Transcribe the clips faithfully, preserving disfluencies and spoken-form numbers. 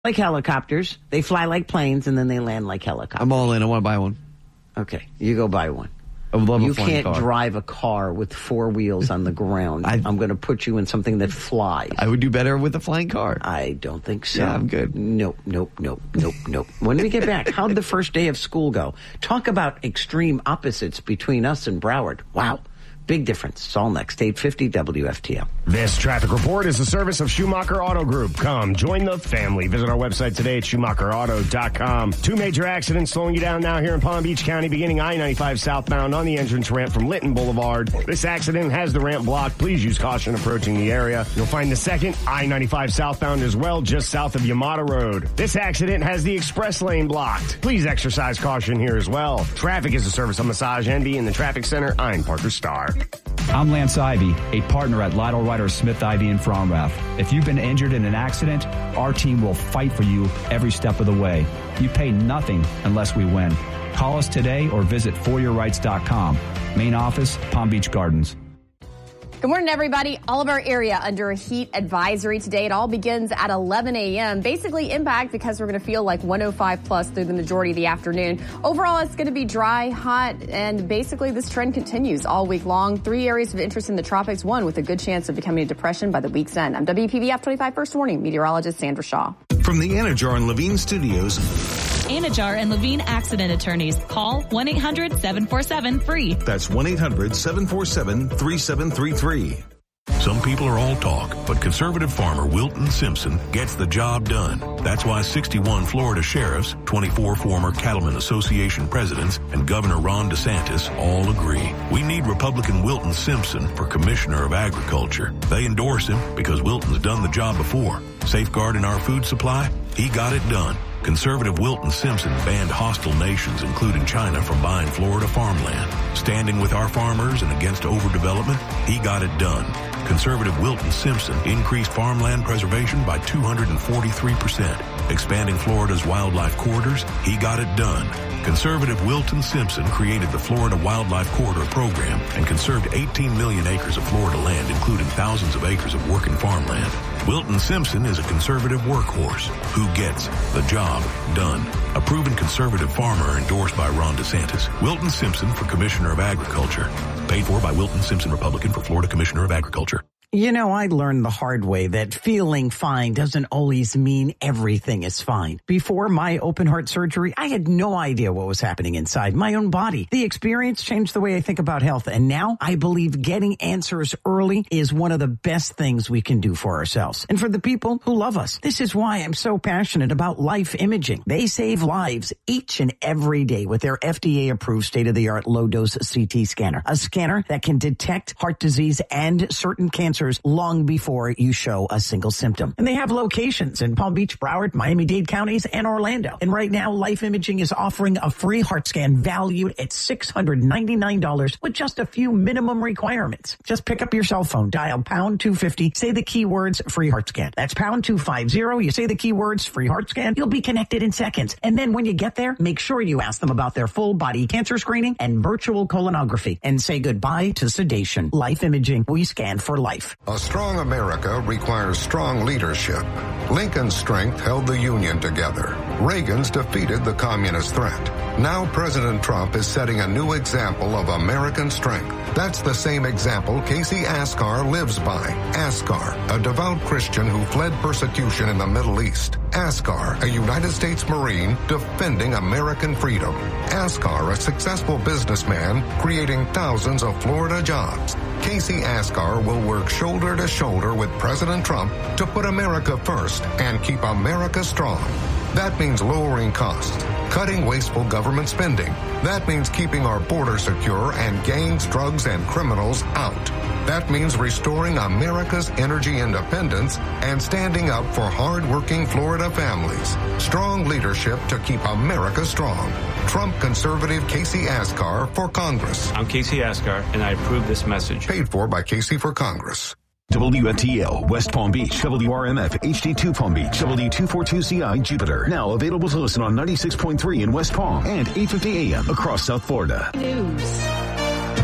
like helicopters. They fly like planes, and then they land like helicopters. I'm all in. I want to buy one. Okay, you go buy one. I would love you a flying can't car. drive a car with four wheels on the ground. I, I'm going to put you in something that flies. I would do better with a flying car. I don't think so. Yeah, I'm good. Nope, nope, nope, nope, nope. When we get back, how'd the first day of school go? Talk about extreme opposites between us and Broward. Wow. Big difference. It's all next. eight fifty W F T L. This traffic report is a service of Schumacher Auto Group. Come, join the family. Visit our website today at Schumacher Auto dot com. Two major accidents slowing you down now here in Palm Beach County, beginning I ninety-five southbound on the entrance ramp from Lytton Boulevard. This accident has the ramp blocked. Please use caution approaching the area. You'll find the second I ninety-five southbound as well, just south of Yamata Road. This accident has the express lane blocked. Please exercise caution here as well. Traffic is a service of Massage Envy in the Traffic Center. I'm Parker Starr. I'm Lance Ivy, a partner at Lytle Ryder Smith Ivy in Fromrath. If you've been injured in an accident, our team will fight for you every step of the way. You pay nothing unless we win. Call us today or visit for your rights dot com. Main office, Palm Beach Gardens. Good morning, everybody. All of our area under a heat advisory today. It all begins at eleven a.m. Basically impact because we're going to feel like one oh five plus through the majority of the afternoon. Overall, it's going to be dry, hot, and basically this trend continues all week long. Three areas of interest in the tropics, one with a good chance of becoming a depression by the week's end. I'm W P B F twenty-five First Warning meteorologist Sandra Shaw. From the Anajar and Levine Studios. Anajar and Levine Accident Attorneys. Call one eight hundred seven four seven free. That's one eight hundred seven four seven three seven three three. Some people are all talk, but conservative farmer Wilton Simpson gets the job done. That's why sixty-one Florida sheriffs, twenty-four former Cattlemen Association presidents, and Governor Ron DeSantis all agree. We need Republican Wilton Simpson for Commissioner of Agriculture. They endorse him because Wilton's done the job before. Safeguarding our food supply, he got it done. Conservative Wilton Simpson banned hostile nations, including China, from buying Florida farmland. Standing with our farmers and against overdevelopment, he got it done. Conservative Wilton Simpson increased farmland preservation by two hundred forty-three percent. Expanding Florida's wildlife corridors, he got it done. Conservative Wilton Simpson created the Florida Wildlife Corridor Program and conserved eighteen million acres of Florida land, including thousands of acres of working farmland. Wilton Simpson is a conservative workhorse who gets the job done. A proven conservative farmer endorsed by Ron DeSantis. Wilton Simpson for Commissioner of Agriculture. Paid for by Wilton Simpson, Republican, for Florida Commissioner of Agriculture. You know, I learned the hard way that feeling fine doesn't always mean everything is fine. Before my open heart surgery, I had no idea what was happening inside my own body. The experience changed the way I think about health, and now I believe getting answers early is one of the best things we can do for ourselves and for the people who love us. This is why I'm so passionate about Life Imaging. They save lives each and every day with their F D A-approved state-of-the-art low-dose C T scanner, a scanner that can detect heart disease and certain cancers long before you show a single symptom. And they have locations in Palm Beach, Broward, Miami-Dade counties, and Orlando. And right now, Life Imaging is offering a free heart scan valued at six hundred ninety-nine dollars with just a few minimum requirements. Just pick up your cell phone, dial pound two fifty, say the keywords free heart scan. That's pound two fifty. You say the keywords free heart scan, you'll be connected in seconds. And then when you get there, make sure you ask them about their full body cancer screening and virtual colonography and say goodbye to sedation. Life Imaging, we scan for life. A strong America requires strong leadership. Lincoln's strength held the Union together. Reagan's defeated the communist threat. Now President Trump is setting a new example of American strength. That's the same example Casey Askar lives by. Askar, a devout Christian who fled persecution in the Middle East. Askar, a United States Marine defending American freedom. Askar, a successful businessman creating thousands of Florida jobs. Casey Askar will work shoulder to shoulder with President Trump to put America first and keep America strong. That means lowering costs, cutting wasteful government spending. That means keeping our border secure and gangs, drugs, and criminals out. That means restoring America's energy independence and standing up for hard-working Florida families. Strong leadership to keep America strong. Trump conservative Casey Askar for Congress. I'm Casey Askar, and I approve this message. Paid for by Casey for Congress. W F T L, West Palm Beach, W R M F, H D two Palm Beach, W two forty-two C I, Jupiter. Now available to listen on ninety-six point three in West Palm and eight fifty A M across South Florida. News.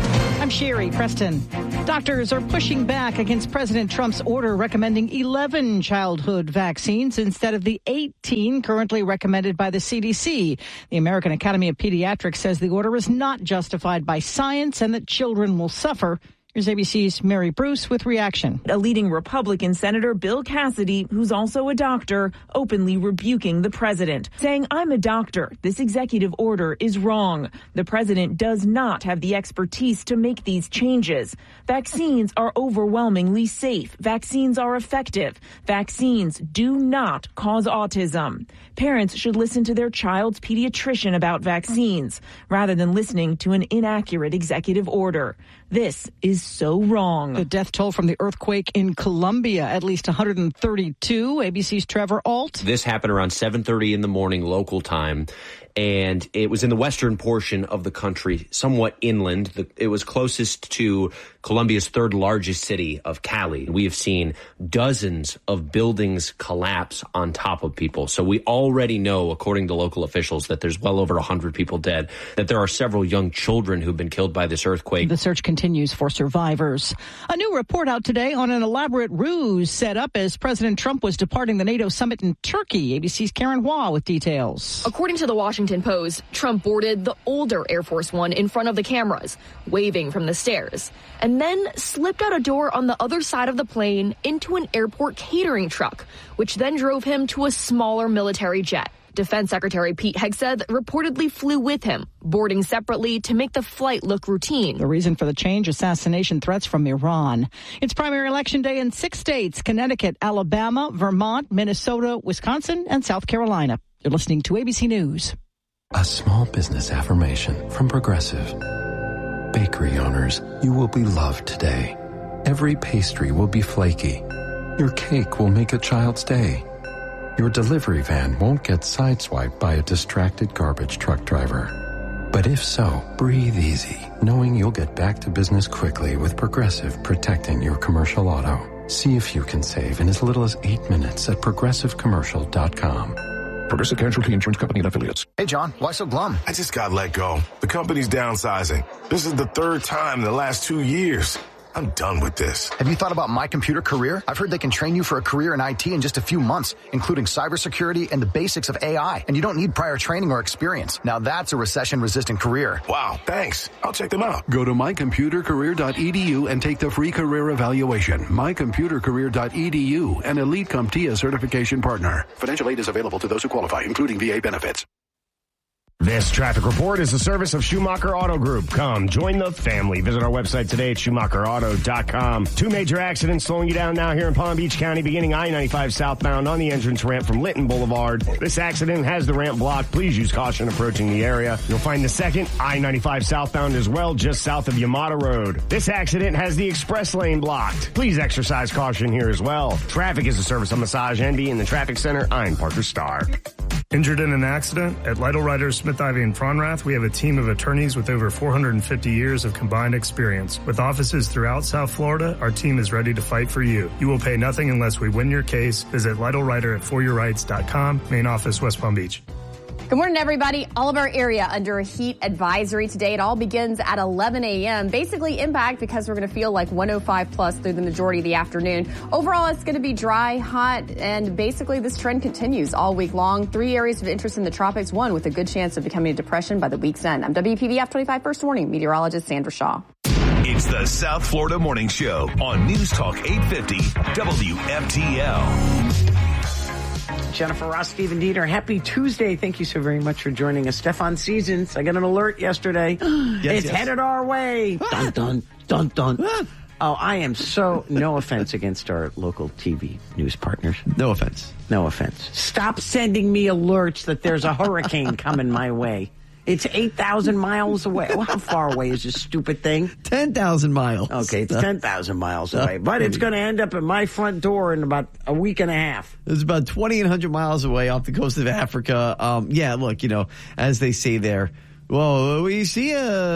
I'm Sherry Preston. Doctors are pushing back against President Trump's order recommending eleven childhood vaccines instead of the eighteen currently recommended by the C D C. The American Academy of Pediatrics says the order is not justified by science and that children will suffer. Here's A B C's Mary Bruce with reaction. A leading Republican Senator Bill Cassidy, who's also a doctor, openly rebuking the president, saying, I'm a doctor. This executive order is wrong. The president does not have the expertise to make these changes. Vaccines are overwhelmingly safe. Vaccines are effective. Vaccines do not cause autism. Parents should listen to their child's pediatrician about vaccines rather than listening to an inaccurate executive order. This is so wrong. The death toll from the earthquake in Colombia, at least one hundred thirty-two. A B C's Trevor Alt. This happened around seven thirty in the morning local time, and it was in the western portion of the country, somewhat inland. The, it was closest to Colombia's third largest city of Cali. We have seen dozens of buildings collapse on top of people. So we already know, according to local officials, that there's well over one hundred people dead, that there are several young children who've been killed by this earthquake. The search continues for survivors. A new report out today on an elaborate ruse set up as President Trump was departing the NATO summit in Turkey. A B C's Karen Hua with details. According to the Washington Post, Trump boarded the older Air Force One in front of the cameras, waving from the stairs, and then slipped out a door on the other side of the plane into an airport catering truck, which then drove him to a smaller military jet. Defense Secretary Pete Hegseth reportedly flew with him, boarding separately to make the flight look routine. The reason for the change, assassination threats from Iran. It's primary election day in six states: Connecticut, Alabama, Vermont, Minnesota, Wisconsin, and South Carolina. You're listening to A B C News. A small business affirmation from Progressive. Bakery owners, you will be loved today. Every pastry will be flaky. Your cake will make a child's day. Your delivery van won't get sideswiped by a distracted garbage truck driver. But if so, breathe easy, knowing you'll get back to business quickly with Progressive protecting your commercial auto. See if you can save in as little as eight minutes at progressive commercial dot com. Progressive Casualty Insurance Company and Affiliates. Hey, John, why so glum? I just got let go. The company's downsizing. This is the third time in the last two years. I'm done with this. Have you thought about My Computer Career? I've heard they can train you for a career in I T in just a few months, including cybersecurity and the basics of A I. And you don't need prior training or experience. Now that's a recession-resistant career. Wow, thanks. I'll check them out. Go to my computer career dot e d u and take the free career evaluation. my computer career dot e d u, an Elite CompTIA certification partner. Financial aid is available to those who qualify, including V A benefits. This traffic report is a service of Schumacher Auto Group. Come, join the family. Visit our website today at schumacher auto dot com. Two major accidents slowing you down now here in Palm Beach County, beginning I ninety-five southbound on the entrance ramp from Litton Boulevard. This accident has the ramp blocked. Please use caution approaching the area. You'll find the second I ninety-five southbound as well, just south of Yamata Road. This accident has the express lane blocked. Please exercise caution here as well. Traffic is a service of Massage Envy in the traffic center. I'm Parker Starr. Injured in an accident? At Lytle Writers, Smith, Ivy and Fronrath, we have a team of attorneys with over four hundred fifty years of combined experience. With offices throughout South Florida, our team is ready to fight for you. You will pay nothing unless we win your case. Visit Lytle Writer at for your rights dot com. Main office, West Palm Beach. Good morning, everybody. All of our area under a heat advisory today. It all begins at eleven a.m. Basically impact because we're going to feel like one oh five plus through the majority of the afternoon. Overall, it's going to be dry, hot, and basically this trend continues all week long. Three areas of interest in the tropics, one with a good chance of becoming a depression by the week's end. I'm W P B F twenty-five First Warning meteorologist Sandra Shaw. It's the South Florida Morning Show on News Talk eight fifty W F T L. Jennifer Ross, Stephen Dieter, happy Tuesday. Thank you so very much for joining us. Stefan Seasons, I got an alert yesterday. Yes, it's yes. headed our way. Dun, dun, dun, dun. Oh, I am so, no offense against our local T V news partners. No offense. No offense. Stop sending me alerts that there's a hurricane coming my way. It's eight thousand miles away. Well, how far away is this stupid thing? ten thousand miles. Okay, it's ten thousand miles away. But it's going to end up at my front door in about a week and a half. It's about twenty-eight hundred miles away off the coast of Africa. Um, yeah, look, you know, as they say there, Well, we see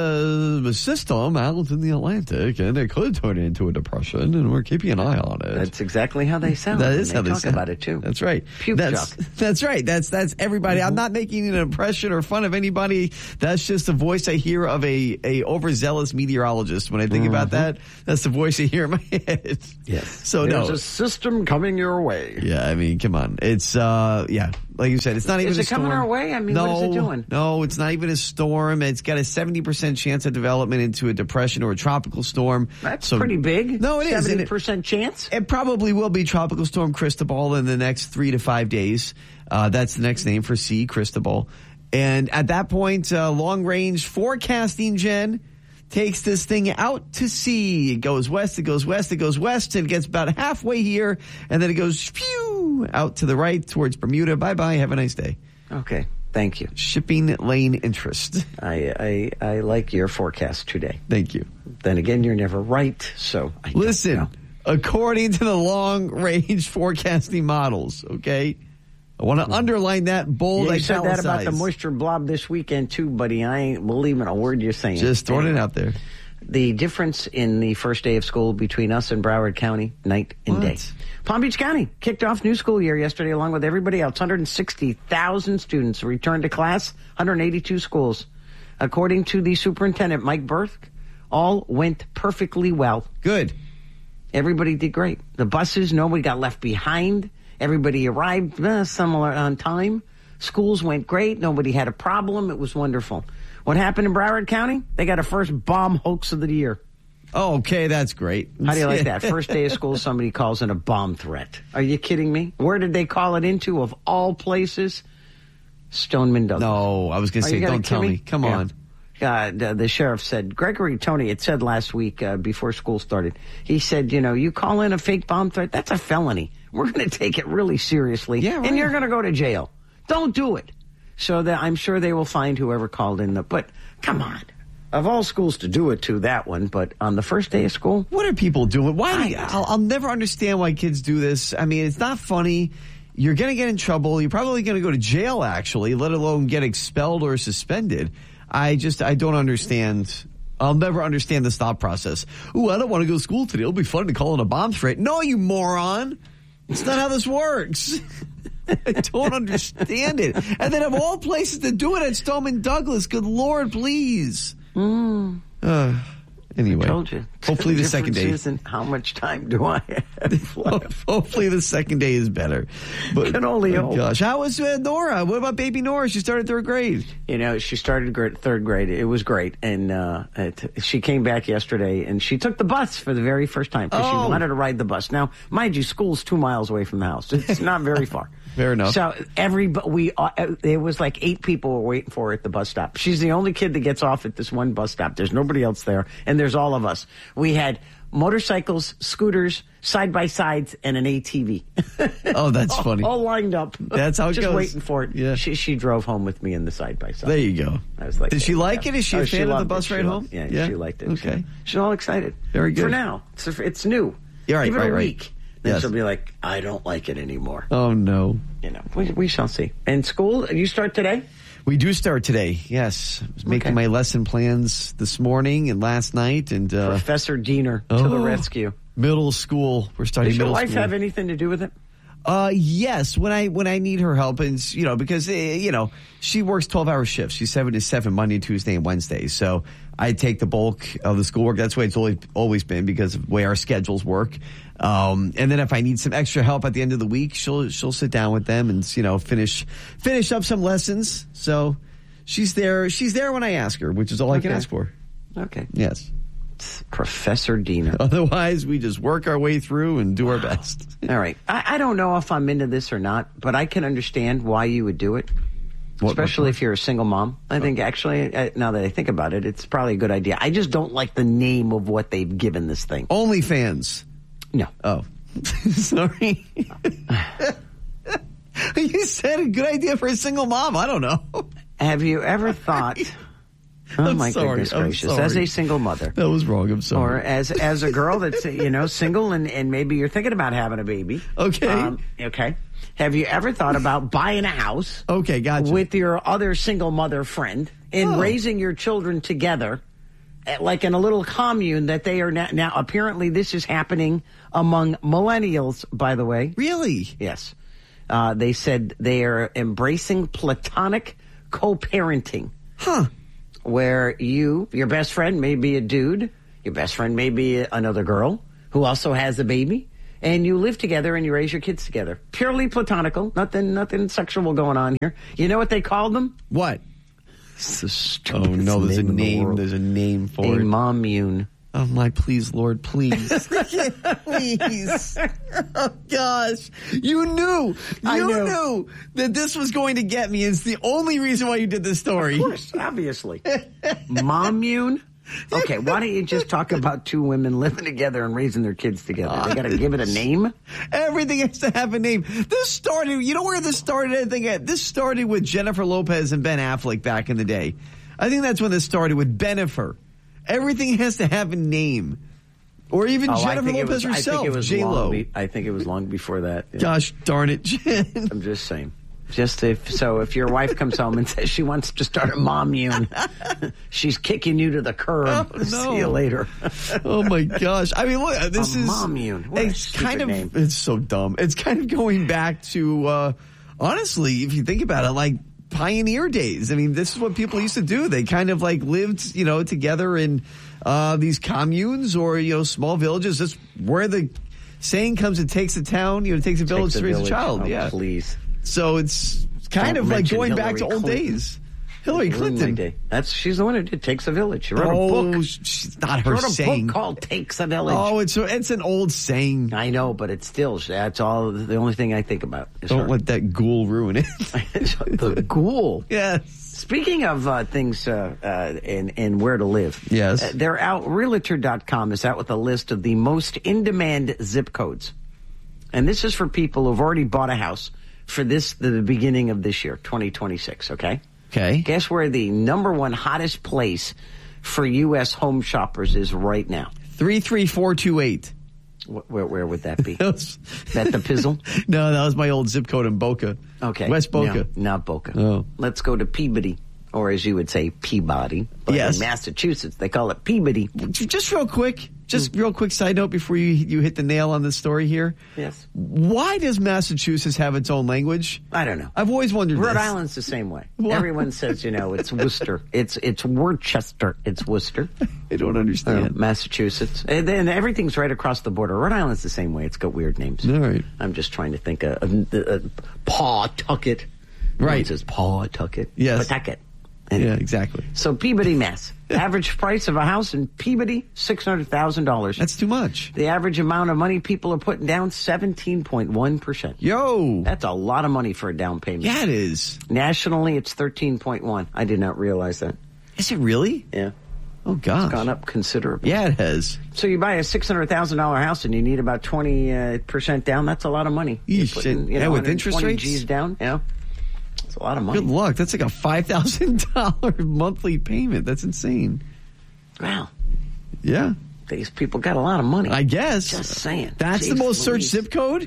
a, a system out in the Atlantic, and it could turn into a depression, and we're keeping an eye on it. That's exactly how they sound. That is they how they talk sound about it too. That's right. Puke that's, jock. that's right. That's that's everybody. Mm-hmm. I'm not making an impression or fun of anybody. That's just the voice I hear of a, a overzealous meteorologist. When I think mm-hmm. about that, that's the voice I hear in my head. Yes. So There's no. a system coming your way. Yeah, I mean, come on. It's, uh, yeah, like you said, it's not even is a it storm. coming our way? I mean, no, what is it doing? No, it's not even a storm. It's got a seventy percent chance of development into a depression or a tropical storm. That's so, pretty big. No, it is. seventy percent chance? It probably will be Tropical Storm Cristobal in the next three to five days. Uh, that's the next name for C, Cristobal. And at that point, uh, long-range forecasting, Jen, takes this thing out to sea. It goes west, it goes west, it goes west, and it gets about halfway here, and then it goes phew, out to the right towards Bermuda. Bye-bye. Have a nice day. Okay. Thank you. Shipping lane interest. I, I I like your forecast today. Thank you. Then again, you're never right, so I Listen, don't know. According to the long-range forecasting models, okay? I want to mm. underline that bold, yeah, you italicized. said that about the moisture blob this weekend, too, buddy. I ain't believing a word you're saying. Just throwing anyway, it out there. The difference in the first day of school between us and Broward County, night and what? day. Palm Beach County kicked off new school year yesterday along with everybody else. one hundred sixty thousand students returned to class, one hundred eighty-two schools. According to the superintendent, Mike Burke, all went perfectly well. Good. Everybody did great. The buses, nobody got left behind. Everybody arrived uh, similar on time. Schools went great. Nobody had a problem. It was wonderful. What happened in Broward County? They got a first bomb hoax of the year. Oh, okay, that's great. How do you like that? First day of school, somebody calls in a bomb threat. Are you kidding me? Where did they call it into, of all places? Stoneman Douglas. No, I was going to say, don't tell me. me. Come yeah. on. Uh, the, the sheriff said, Gregory Tony, it said last week uh, before school started, he said, you know, you call in a fake bomb threat, that's a felony. We're going to take it really seriously, yeah, right. and you're going to go to jail. Don't do it. So that I'm sure they will find whoever called in the, but come on. Of all schools to do it to, that one, but on the first day of school? What are people doing? Why? I'll, I'll never understand why kids do this. I mean, it's not funny. You're going to get in trouble. You're probably going to go to jail, actually, let alone get expelled or suspended. I just, I don't understand. I'll never understand this thought process. Ooh, I don't want to go to school today. It'll be fun to call in a bomb threat. No, you moron. It's not how this works. I don't understand it. And then of all places to do it at Stoneman Douglas, good Lord, please. Mm. Uh, anyway, I told you. Hopefully the, the second day isn't how much time do I have left? Hopefully the second day is better. But can only oh hope. Gosh, how was uh, Nora? What about baby Nora? She started third grade. You know, she started grade, third grade. It was great, and uh, it, she came back yesterday, and she took the bus for the very first time because oh. she wanted to ride the bus. Now, mind you, school's two miles away from the house. It's not very far. Fair enough. So every we uh, there was like eight people were waiting for her at the bus stop. She's the only kid that gets off at this one bus stop. There's nobody else there, and there's all of us. We had motorcycles, scooters, side by sides, and an A T V. Oh, that's all, funny. All lined up. That's how it Just goes. waiting for it. Yeah. She she drove home with me in the side by side. There you go. I was like, did she like it? Is she oh, a fan of the bus it. ride she home? Loved, yeah, yeah, she liked it. Okay, she, she's all excited. Very good. For now, it's it's new. Yeah, right, Give it right, a right. week. Then yes. she'll be like, I don't like it anymore. Oh, no. You know, we, we shall see. And school, you start today? We do start today, yes. I was making okay. my lesson plans this morning and last night. and uh, Professor Diener oh, to the rescue. Middle school. We're starting Does middle your wife school. have anything to do with it? Uh, yes, when I when I need her help, and you know, because uh, you know she works twelve hour shifts. She's seven to seven Monday, Tuesday, and Wednesday. So I take the bulk of the schoolwork. That's the way it's always always been because of the way our schedules work. Um, and then if I need some extra help at the end of the week, she'll she'll sit down with them and you know finish finish up some lessons. So she's there. She's there when I ask her, which is all Okay. I can ask for. Okay. Yes. Professor Diener. Otherwise, we just work our way through and do wow. our best. All right. I, I don't know if I'm into this or not, but I can understand why you would do it, what, especially what, what? if you're a single mom. I think actually, uh, now that I think about it, it's probably a good idea. I just don't like the name of what they've given this thing. OnlyFans. No. Oh. Sorry. You said a good idea for a single mom. I don't know. Have you ever thought... Oh, I'm my sorry. goodness I'm gracious. sorry. As a single mother. That was wrong. I'm sorry. Or as as a girl that's, you know, single and, and maybe you're thinking about having a baby. Okay. Um, okay. Have you ever thought about buying a house? Okay, gotcha. With your other single mother friend in Oh. raising your children together, eh, like in a little commune that they are now, now. Apparently, this is happening among millennials, by the way. Really? Yes. Uh, they said they are embracing platonic co-parenting. Huh. Where you, your best friend may be a dude, your best friend may be another girl who also has a baby, and you live together and you raise your kids together. Purely platonical, nothing nothing sexual going on here. You know what they call them? What? The Oh, no, there's a name in the name. world. There's a name for A it. mommune. Oh, my, please, Lord, please. Please. Oh, gosh. You knew. I You knew. knew that this was going to get me. It's the only reason why you did this story. Of course, obviously. Mommune? Okay, why don't you just talk about two women living together and raising their kids together? They got to give it a name? Everything has to have a name. This started, you know where this started? I think this started with Jennifer Lopez and Ben Affleck back in the day. I think that's when this started with Bennifer. Everything has to have a name. Or even Oh, I Jennifer think it Lopez was- herself, I think it was J-Lo. long be- I think it was long before that. yeah. Gosh darn it, Jen. I'm just saying. Just if so, if your wife comes home and says she wants to start a mommune, she's kicking you to the curb. Oh, no. See you later. Oh my gosh! I mean, look, this A is mommune. What a It's stupid kind of name. it's so dumb. It's kind of going back to uh, honestly, if you think about it, like pioneer days. I mean, this is what people used to do. They kind of like lived, you know, together in uh, these communes or you know small villages. That's where the saying comes: "It takes a town, you know, it takes a village Takes a to raise village. a child." Oh, yeah, please. So it's kind Don't of like mention going back to Hillary old Clinton. days. Hillary Ruined my Clinton. day. That's she's the one who did Takes a Village. She wrote Oh, a book. she's not She her wrote a saying. book called Takes a Village. Oh, it's it's an old saying. I know, but it's still that's all. The only thing I think about. Is Don't her. let that ghoul ruin it. The ghoul. Yes. Speaking of uh, things uh, uh, and, and where to live. Yes. Uh, they're out. Realtor dot com is out with a list of the most in-demand zip codes. And this is for people who've already bought a house for this, the beginning of this year, twenty twenty-six, okay? Okay. Guess where the number one hottest place for U S home shoppers is right now? three three four two eight. Where, where would that be? That was- That the Pizzle? No, that was my old zip code in Boca. Okay. West Boca. No, not Boca. Oh. Let's go to Peabody, or as you would say, Peabody. But Yes. in Massachusetts, they call it Peabody. Just real quick, just real quick side note before you you hit the nail on this story here. Yes. Why does Massachusetts have its own language? I don't know. I've always wondered Rhode this. Island's the same way. Why? Everyone says, you know, it's Worcester. It's it's Worcester. It's Worcester. I don't understand. Uh, Massachusetts. And then everything's right across the border. Rhode Island's the same way. It's got weird names. All right. I'm just trying to think of, of, of Pawtucket. Right. It says Pawtucket. Yes. Pawtucket. Yeah, exactly. So Peabody, Mass. Average price of a house in Peabody, six hundred thousand dollars. That's too much. The average amount of money people are putting down, seventeen point one percent. Yo. That's a lot of money for a down payment. Yeah, it is. Nationally, it's thirteen point one. I did not realize that. Is it really? Yeah. Oh, gosh. It's gone up considerably. Yeah, it has. So you buy a six hundred thousand dollars house and you need about twenty percent down. That's a lot of money. You're Yeesh, putting, you yeah, know, with interest one hundred twenty rates? G's down. Yeah. It's a lot of money. Good luck. That's like a five thousand dollars monthly payment. That's insane. Wow. Yeah. These people got a lot of money. I guess. Just saying. That's the Jeez most searched Louise. zip code?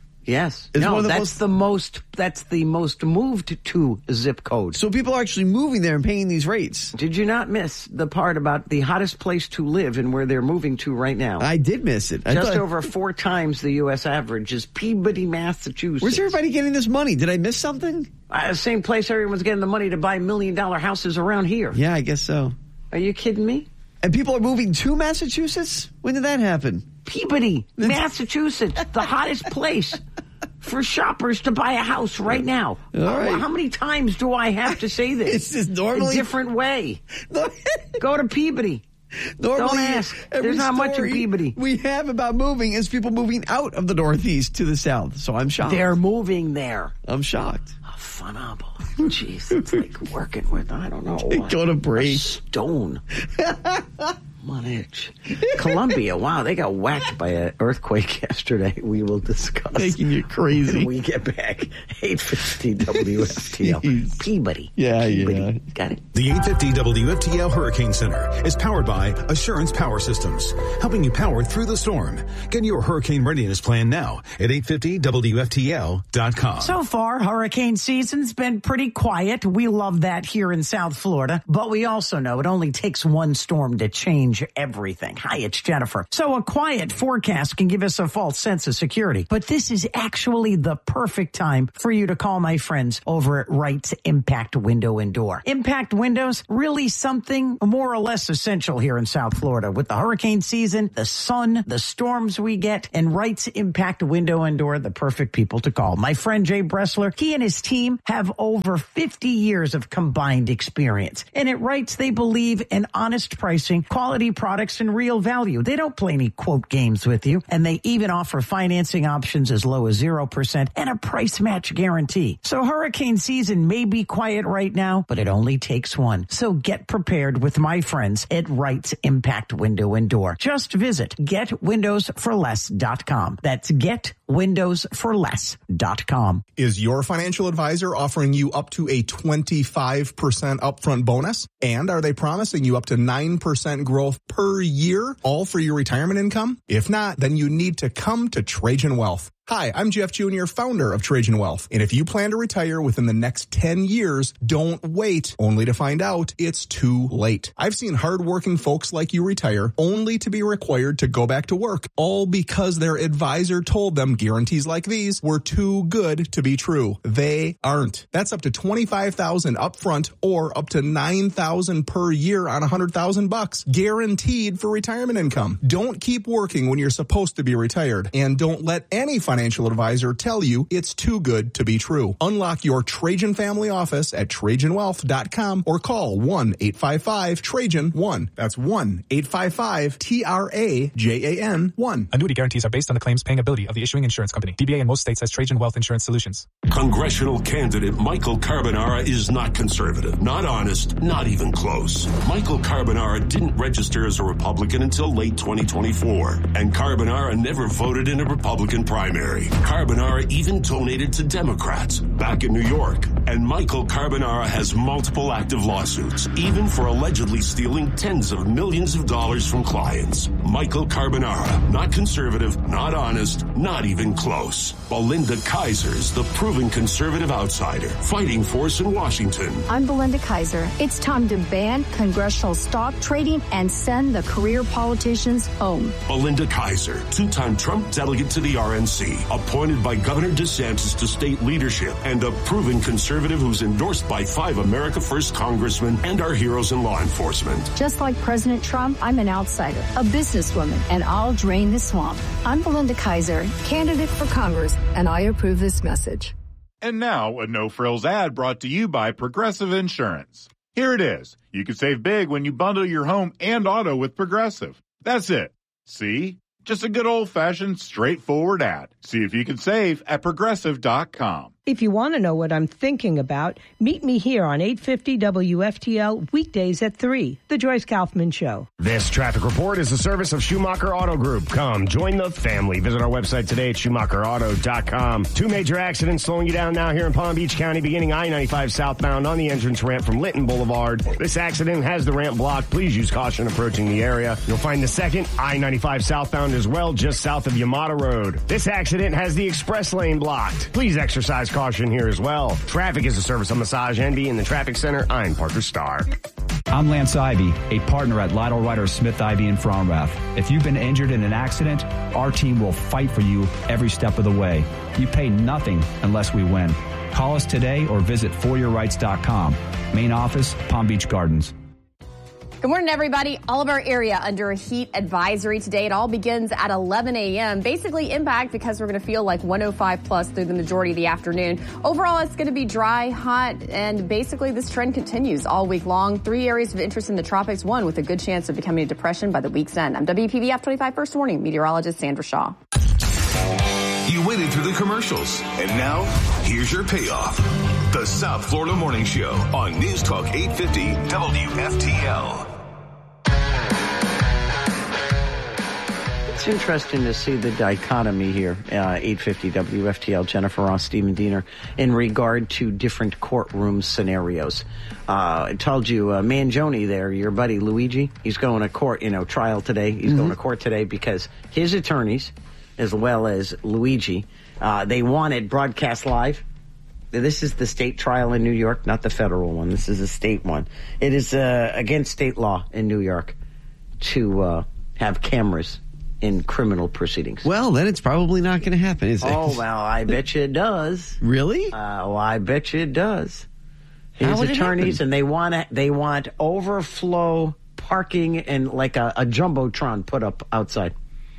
Yes. Is no, one of the that's most- the most. That's the most moved to zip code. So people are actually moving there and paying these rates. Did you not miss the part about the hottest place to live and where they're moving to right now? I did miss it. I Just thought- over four times the U S average is Peabody, Massachusetts. Where's everybody getting this money? Did I miss something? Uh, same place everyone's getting the money to buy million dollar houses around here. Yeah, I guess so. Are you kidding me? And people are moving to Massachusetts? When did that happen? Peabody, Massachusetts, the hottest place for shoppers to buy a house right now. All right. How many times do I have to say this? It's just normally- a different way. Go to Peabody. Normally, Don't ask. every There's not much in story Peabody. we have about moving is people moving out of the Northeast to the South. So I'm shocked. They're moving there. I'm shocked. Oh, phenomenal. Jeez, it's like working with, I don't know. Go to break. A stone. I'm on edge. Colombia, wow, they got whacked by an earthquake yesterday. We will discuss. Making you crazy. When we get back. eight fifty W F T L. Peabody. Yeah, Peabody. yeah. Got it. The eight fifty W F T L Hurricane Center is powered by Assurance Power Systems, helping you power through the storm. Get your hurricane readiness plan now at eight fifty W F T L dot com. So far, hurricane season's been pretty quiet. We love that here in South Florida, but we also know it only takes one storm to change everything. Hi, it's Jennifer. So a quiet forecast can give us a false sense of security, but this is actually the perfect time for you to call my friends over at Wright's Impact Window and Door. Impact Windows, really something more or less essential here in South Florida. With the hurricane season, the sun, the storms we get, and Wright's Impact Window and Door, the perfect people to call. My friend Jay Bressler, he and his team have over fifty years of combined experience. And at Wright's, they believe in honest pricing, quality products, and real value. They don't play any quote games with you, and they even offer financing options as low as zero percent and a price match guarantee. So hurricane season may be quiet right now, but it only takes one. So get prepared with my friends at Wright's Impact Window and Door. Just visit get windows for less dot com. That's get windows for less dot com. Is your financial advisor offering you up to a twenty-five percent upfront bonus? And are they promising you up to nine percent growth per year, all for your retirement income? If not, then you need to come to Trajan Wealth. Hi, I'm Jeff Junior, founder of Trajan Wealth. And if you plan to retire within the next ten years, don't wait only to find out it's too late. I've seen hardworking folks like you retire only to be required to go back to work, all because their advisor told them guarantees like these were too good to be true. They aren't. That's up to twenty-five thousand dollars upfront or up to nine thousand dollars per year on one hundred thousand bucks, guaranteed for retirement income. Don't keep working when you're supposed to be retired, and don't let any financial Financial advisor tell you it's too good to be true. Unlock your Trajan family office at Trajan Wealth dot com or call one eight five five Trajan one. That's one eight five five T R A J A N one. Annuity guarantees are based on the claims paying ability of the issuing insurance company. D B A in most states has Trajan Wealth Insurance Solutions. Congressional candidate Michael Carbonara is not conservative, not honest, not even close. Michael Carbonara didn't register as a Republican until late twenty twenty-four, and Carbonara never voted in a Republican primary. Carbonara even donated to Democrats back in New York. And Michael Carbonara has multiple active lawsuits, even for allegedly stealing tens of millions of dollars from clients. Michael Carbonara, not conservative, not honest, not even close. Belinda Kaiser's the proven conservative outsider, fighting force in Washington. I'm Belinda Kaiser. It's time to ban congressional stock trading and send the career politicians home. Belinda Kaiser, two-time Trump delegate to the R N C, appointed by Governor DeSantis to state leadership, and a proven conservative who's endorsed by five America First congressmen and our heroes in law enforcement. Just like President Trump, I'm an outsider, a businesswoman, and I'll drain the swamp. I'm Belinda Kaiser, candidate for Congress, and I approve this message. And now, a no-frills ad brought to you by Progressive Insurance. Here it is. You can save big when you bundle your home and auto with Progressive. That's it. See? Just a good old-fashioned, straightforward ad. See if you can save at Progressive dot com. If you want to know what I'm thinking about, meet me here on eight fifty W F T L weekdays at three, The Joyce Kaufman Show. This traffic report is a service of Schumacher Auto Group. Come, join the family. Visit our website today at Schumacher Auto dot com. Two major accidents slowing you down now here in Palm Beach County, beginning I ninety-five southbound on the entrance ramp from Linton Boulevard. This accident has the ramp blocked. Please use caution approaching the area. You'll find the second I ninety-five southbound as well, just south of Yamata Road. This accident has the express lane blocked. Please exercise caution here as well. Traffic is a service of Massage Envy in the Traffic Center. I'm Parker Starr. I'm Lance Ivy, a partner at Lytle Ryder Smith Ivy in Fromrath. If you've been injured in an accident, our team will fight for you every step of the way. You pay nothing unless we win. Call us today or visit for your rights dot com. Main office, Palm Beach Gardens. Good morning, everybody. All of our area under a heat advisory today. It all begins at eleven a.m. Basically impact because we're going to feel like one oh five plus through the majority of the afternoon. Overall, it's going to be dry, hot, and basically this trend continues all week long. Three areas of interest in the tropics, one with a good chance of becoming a depression by the week's end. I'm W P B F twenty-five First Warning meteorologist Sandra Shaw. You waited through the commercials, and now here's your payoff. The South Florida Morning Show on News Talk eight fifty W F T L. It's interesting to see the dichotomy here, uh, eight fifty W F T L, Jennifer Ross, Stephen Diener, in regard to different courtroom scenarios. Uh, I told you, uh, Mangione there, your buddy Luigi, he's going to court, you know, trial today. He's mm-hmm. going to court today because his attorneys, as well as Luigi, uh, they want it broadcast live. This is the state trial in New York, not the federal one. This is a state one. It is uh, against state law in New York to uh, have cameras in criminal proceedings. Well, then it's probably not going to happen, is it? Oh, well, I bet you it does. Really? Uh, well, I bet you it does. His How would attorneys, it and they want to, they want overflow parking and like a, a jumbotron put up outside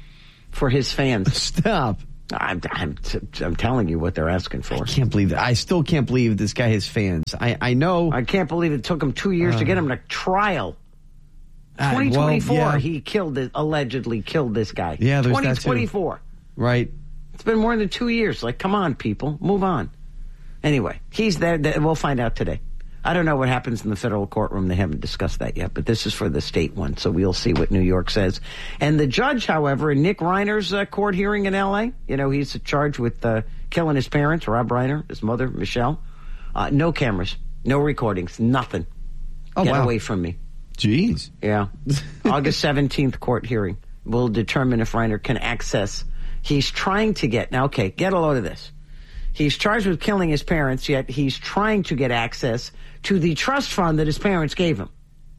for his fans. Stop. I'm, I'm, I'm telling you what they're asking for. I can't believe that. I still can't believe this guy has fans. I, I know. I can't believe it took him two years uh, to get him to trial. Uh, twenty twenty-four, well, yeah. he killed it, allegedly killed this guy. Yeah, there's twenty twenty-four. That too. Right. It's been more than two years. Like, come on, people. Move on. Anyway, he's there. We'll find out today. I don't know what happens in the federal courtroom. They haven't discussed that yet, but this is for the state one, so we'll see what New York says. And the judge, however, in Nick Reiner's uh, court hearing in L A, you know, he's charged with uh, killing his parents, Rob Reiner, his mother, Michelle. Uh, no cameras, no recordings, nothing. Oh, Get wow. away from me. Jeez. Yeah. August seventeenth court hearing will determine if Reiner can access. He's trying to get, now, okay, get a load of this. He's charged with killing his parents, yet he's trying to get access to the trust fund that his parents gave him.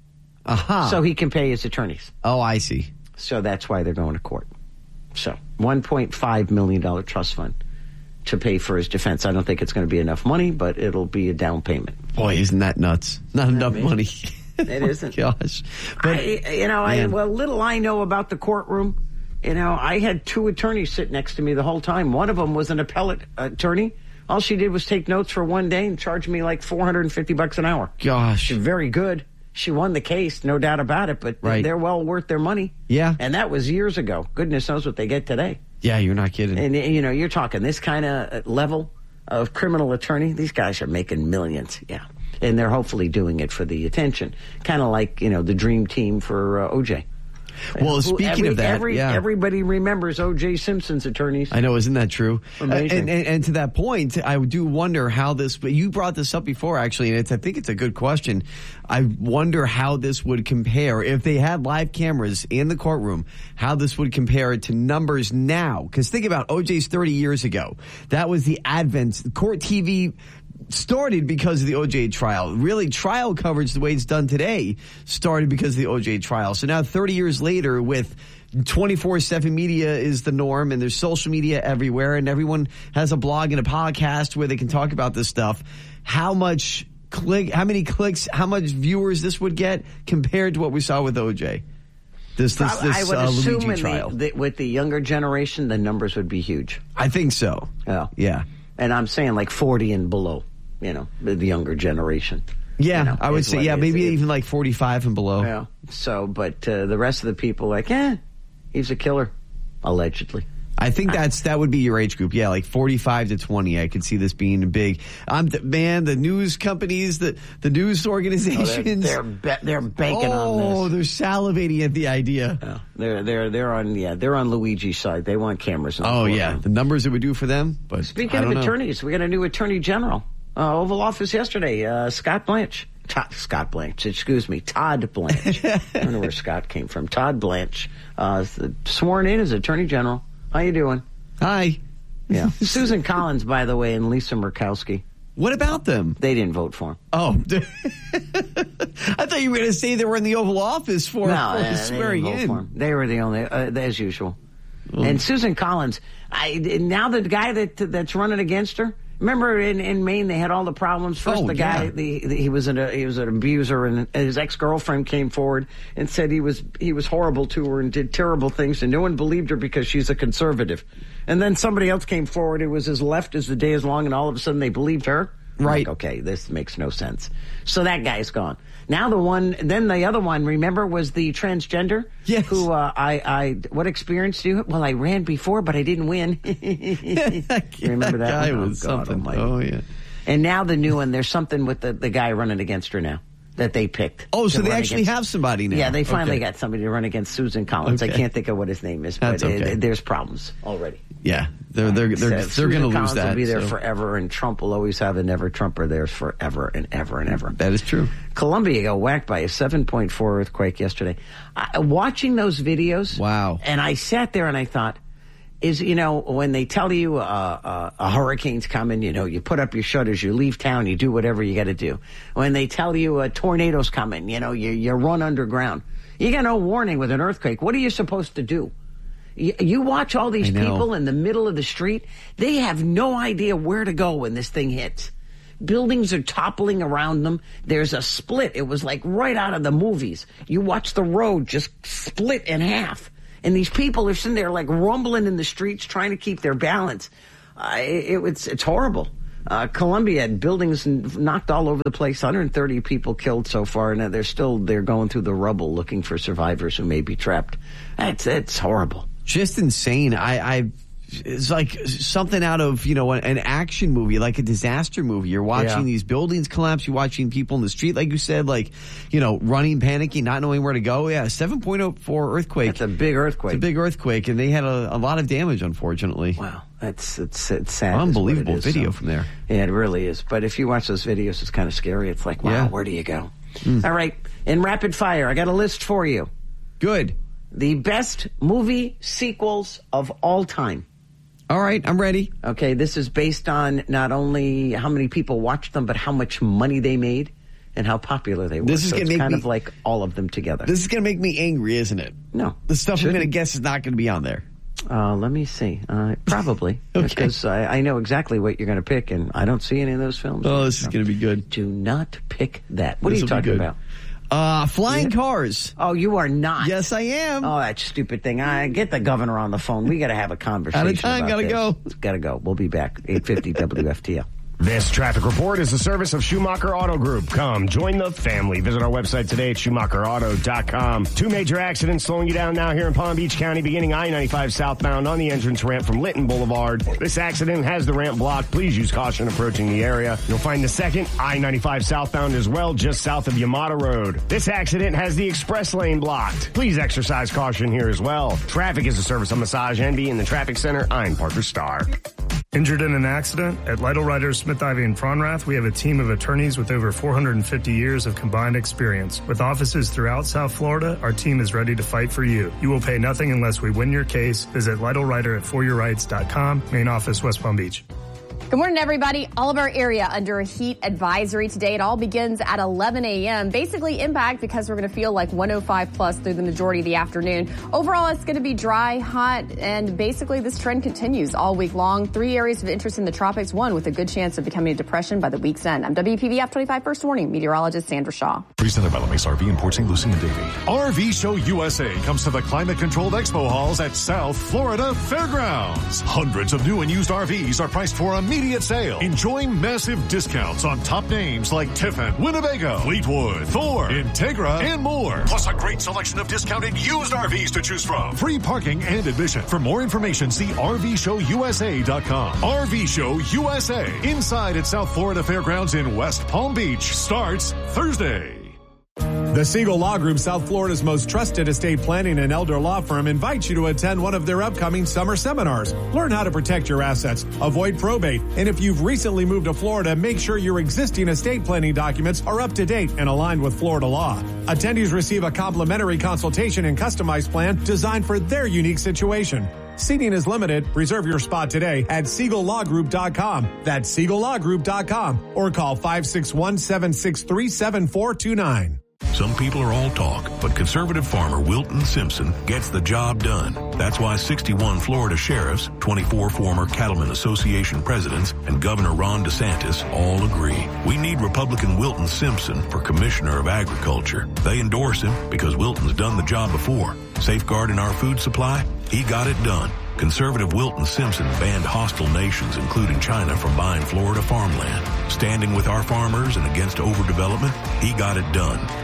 Aha. So he can pay his attorneys. Oh, I see. So that's why they're going to court. So one point five million dollars trust fund to pay for his defense. I don't think it's going to be enough money, but it'll be a down payment. Boy, isn't that nuts? Not Isn't enough money. It isn't. Oh, gosh. But, I, you know, I, well, little I know about the courtroom. You know, I had two attorneys sit next to me the whole time. One of them was an appellate attorney. All she did was take notes for one day and charge me like four hundred fifty bucks an hour. Gosh. She's very good. She won the case, no doubt about it, but right. they're well worth their money. Yeah. And that was years ago. Goodness knows what they get today. Yeah, you're not kidding. And, you know, you're talking this kind of level of criminal attorney. These guys are making millions. Yeah. And they're hopefully doing it for the attention. Kind of like, you know, the dream team for uh, O J. Well, Who, speaking every, of that, every, yeah. everybody remembers O J Simpson's attorneys. I know, isn't that true? Amazing. And, and, and to that point, I do wonder how this, but you brought this up before, actually, and it's, I think it's a good question. I wonder how this would compare, if they had live cameras in the courtroom, how this would compare to numbers now. Because think about O J's thirty years ago. That was the advent. Court T V started because of the O J trial. Really, trial coverage, the way it's done today, started because of the O J trial. So now thirty years later, with twenty-four seven media is the norm, and there's social media everywhere, and everyone has a blog and a podcast where they can talk about this stuff. How much click, how many clicks, how much viewers this would get compared to what we saw with O J? This, this, this I would uh, assume Luigi in trial. the, the, with the younger generation, the numbers would be huge. I think so. Yeah. Yeah. And I'm saying like forty and below, you know, the, the younger generation. Yeah, you know, I would say, yeah, maybe even like forty-five and below. Yeah. So, but uh, the rest of the people like, eh, he's a killer, allegedly. I think that's that would be your age group. Yeah, like forty-five to twenty. I could see this being big. Um, th- man, the news companies, the the news organizations, oh, they're they're, be- they're banking oh, on this. Oh, they're salivating at the idea. Yeah. They're they're they're on yeah they're on Luigi's side. They want cameras. In the oh courtroom. yeah, the numbers it would do for them. But speaking I of don't know. attorneys, we got a new attorney general. Uh, Oval Office yesterday. Uh, Scott Blanche. Todd, Scott Blanche, excuse me, Todd Blanche. I don't know where Scott came from. Todd Blanche, uh, sworn in as Attorney General. How you doing? Hi. Yeah. Susan Collins, by the way, and Lisa Murkowski. What about them? They didn't vote for him. Oh. I thought you were going to say they were in the Oval Office for, no, for uh, swearing they didn't vote in. For him. They were the only, uh, as usual. Mm. And Susan Collins, I, now the guy that that's running against her, remember in, in Maine they had all the problems. First, oh, the guy yeah. the, the, he was an he was an abuser, and his ex girlfriend came forward and said he was he was horrible to her and did terrible things, and no one believed her because she's a conservative. And then somebody else came forward who was as left as the day is long, and all of a sudden they believed her. Right? Like, okay, this makes no sense. So that guy's gone. Now the one, then the other one, remember, was the transgender? Yes. Who, uh, I, I, what experience do you have? Well, I ran before, but I didn't win. You remember that? Guy one? was Oh, God something. almighty. Oh, yeah. And now the new one, there's something with the, the guy running against her now. that they picked. Oh, so to they run actually against. have somebody now. Yeah, they finally Okay. got somebody to run against Susan Collins. Okay. I can't think of what his name is, but That's okay. it, there's problems already. Yeah, they're they're they're, they're Susan going to lose Collins that. will be there so. forever, and Trump will always have a never Trumper there forever and ever and ever. That is true. Colombia got whacked by a seven point four earthquake yesterday. I, watching those videos, wow! And I sat there and I thought, is, you know, when they tell you uh, uh, a hurricane's coming, you know, you put up your shutters, you leave town, you do whatever you got to do. When they tell you a tornado's coming, you know, you, you run underground. You got no warning with an earthquake. What are you supposed to do? You, you watch all these people in the middle of the street. They have no idea where to go when this thing hits. Buildings are toppling around them. There's a split. It was like right out of the movies. You watch the road just split in half. And these people are sitting there like rumbling in the streets trying to keep their balance. Uh, it, it's it's horrible. Uh, Colombia had buildings knocked all over the place. one hundred thirty people killed so far, and they're still they're going through the rubble looking for survivors who may be trapped. It's it's horrible. Just insane. I, I it's like something out of, you know, an action movie, like a disaster movie. You're watching Yeah. these buildings collapse. You're watching people in the street, like you said, like, you know, running, panicking, not knowing where to go. Yeah, seven point oh four earthquake. That's a big earthquake. It's a big earthquake, and they had a, a lot of damage, unfortunately. Wow. That's it's it's sad. Unbelievable is what it is, video so. from there. Yeah, it really is. But if you watch those videos, it's kind of scary. It's like, wow, Yeah. where do you go? Mm. All right, in rapid fire, I got a list for you. Good. The best movie sequels of all time. All right, I'm ready. Okay, this is based on not only how many people watched them, but how much money they made and how popular they were. This is so gonna it's make kind me- of like all of them together. This is going to make me angry, isn't it? No. The stuff I'm Shouldn't. going to guess is not going to be on there. Uh, let me see. Uh, probably. Okay. Because I, I know exactly what you're going to pick, and I don't see any of those films. Oh, this is So going to be good. Do not pick that. What This are you will be talking good. about? Uh, flying cars. Oh, you are not. Yes, I am. Oh, that stupid thing. I get the governor on the phone. We got to have a conversation. Out of time, about gotta this. go. Gotta go. We'll be back. eight fifty W F T L. This traffic report is a service of Schumacher Auto Group. Come, join the family. Visit our website today at Schumacher Auto dot com. Two major accidents slowing you down now here in Palm Beach County, beginning I ninety-five southbound on the entrance ramp from Lytton Boulevard. This accident has the ramp blocked. Please use caution approaching the area. You'll find the second I ninety-five southbound as well, just south of Yamata Road. This accident has the express lane blocked. Please exercise caution here as well. Traffic is a service of Massage Envy in the Traffic Center. I'm Parker Starr. Injured in an accident? At Lytle Riders, Smith Ivy, and Fronrath, we have a team of attorneys with over four hundred fifty years of combined experience. With offices throughout South Florida, our team is ready to fight for you. You will pay nothing unless we win your case. Visit Lytle Rider at for your rights dot com. Main office, West Palm Beach. Good morning, everybody. All of our area under a heat advisory today. It all begins at eleven a.m. Basically impact because we're going to feel like one oh five plus through the majority of the afternoon. Overall, it's going to be dry, hot, and basically this trend continues all week long. Three areas of interest in the tropics, one with a good chance of becoming a depression by the week's end. I'm W P V F twenty-five First Warning meteorologist Sandra Shaw. Presented by LeMace R V in Port Saint Lucie and Davie. R V Show U S A comes to the climate-controlled expo halls at South Florida Fairgrounds. Hundreds of new and used R Vs are priced for immediate sale. Enjoy massive discounts on top names like Tiffin, Winnebago, Fleetwood, Thor, Integra, and more. Plus a great selection of discounted used R Vs to choose from. Free parking and admission. For more information, see R V show U S A dot com. R V Show U S A inside at South Florida Fairgrounds in West Palm Beach starts Thursday. The Siegel Law Group, South Florida's most trusted estate planning and elder law firm, invites you to attend one of their upcoming summer seminars. Learn how to protect your assets, avoid probate, and if you've recently moved to Florida, make sure your existing estate planning documents are up to date and aligned with Florida law. Attendees receive a complimentary consultation and customized plan designed for their unique situation. Seating is limited. Reserve your spot today at Siegel Law Group dot com. That's Siegel Law Group dot com or call five six one, seven six three, seven four two nine. Some people are all talk, but conservative farmer Wilton Simpson gets the job done. That's why sixty-one Florida sheriffs, twenty-four former Cattlemen Association presidents, and Governor Ron DeSantis all agree. We need Republican Wilton Simpson for Commissioner of Agriculture. They endorse him because Wilton's done the job before. Safeguarding our food supply? He got it done. Conservative Wilton Simpson banned hostile nations, including China, from buying Florida farmland. Standing with our farmers and against overdevelopment? He got it done.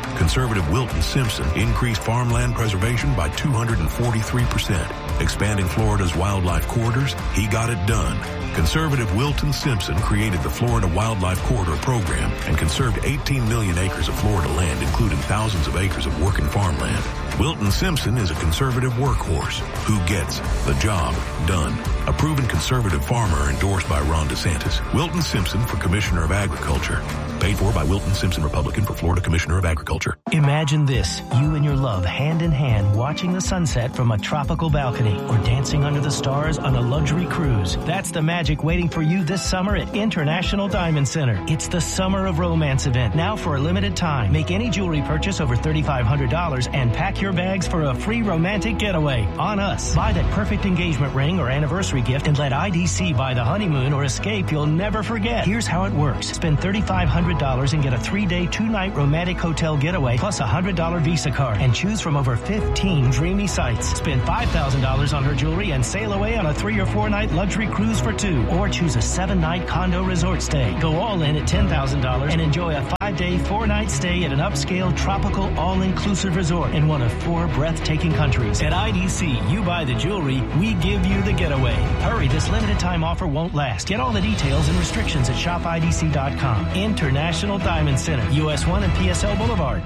Conservative Wilton Simpson increased farmland preservation by two hundred forty-three percent. Expanding Florida's wildlife corridors, he got it done. Conservative Wilton Simpson created the Florida Wildlife Corridor Program and conserved eighteen million acres of Florida land, including thousands of acres of working farmland. Wilton Simpson is a conservative workhorse who gets the job done. A proven conservative farmer endorsed by Ron DeSantis. Wilton Simpson for Commissioner of Agriculture. Paid for by Wilton Simpson, Republican, for Florida Commissioner of Agriculture. Imagine this, you and your love hand in hand watching the sunset from a tropical balcony or dancing under the stars on a luxury cruise. That's the magic waiting for you this summer at International Diamond Center. It's the Summer of Romance event, now for a limited time. Make any jewelry purchase over three thousand five hundred dollars and pack your bags for a free romantic getaway on us. Buy that perfect engagement ring or anniversary gift and let I D C buy the honeymoon or escape you'll never forget. Here's how it works. Spend three thousand five hundred dollars and get a three-day, two-night romantic hotel getaway plus a one hundred dollars Visa card and choose from over fifteen dreamy sites. Spend five thousand dollars on her jewelry and sail away on a three or four-night luxury cruise for two, or choose a seven-night condo resort stay. Go all in at ten thousand dollars and enjoy a five-day, four-night stay at an upscale, tropical, all-inclusive resort in one of four breathtaking countries. At I D C, you buy the jewelry, we give you the getaway. Hurry, this limited time offer won't last. Get all the details and restrictions at shop I D C dot com. International Diamond Center, U S one and P S L Boulevard.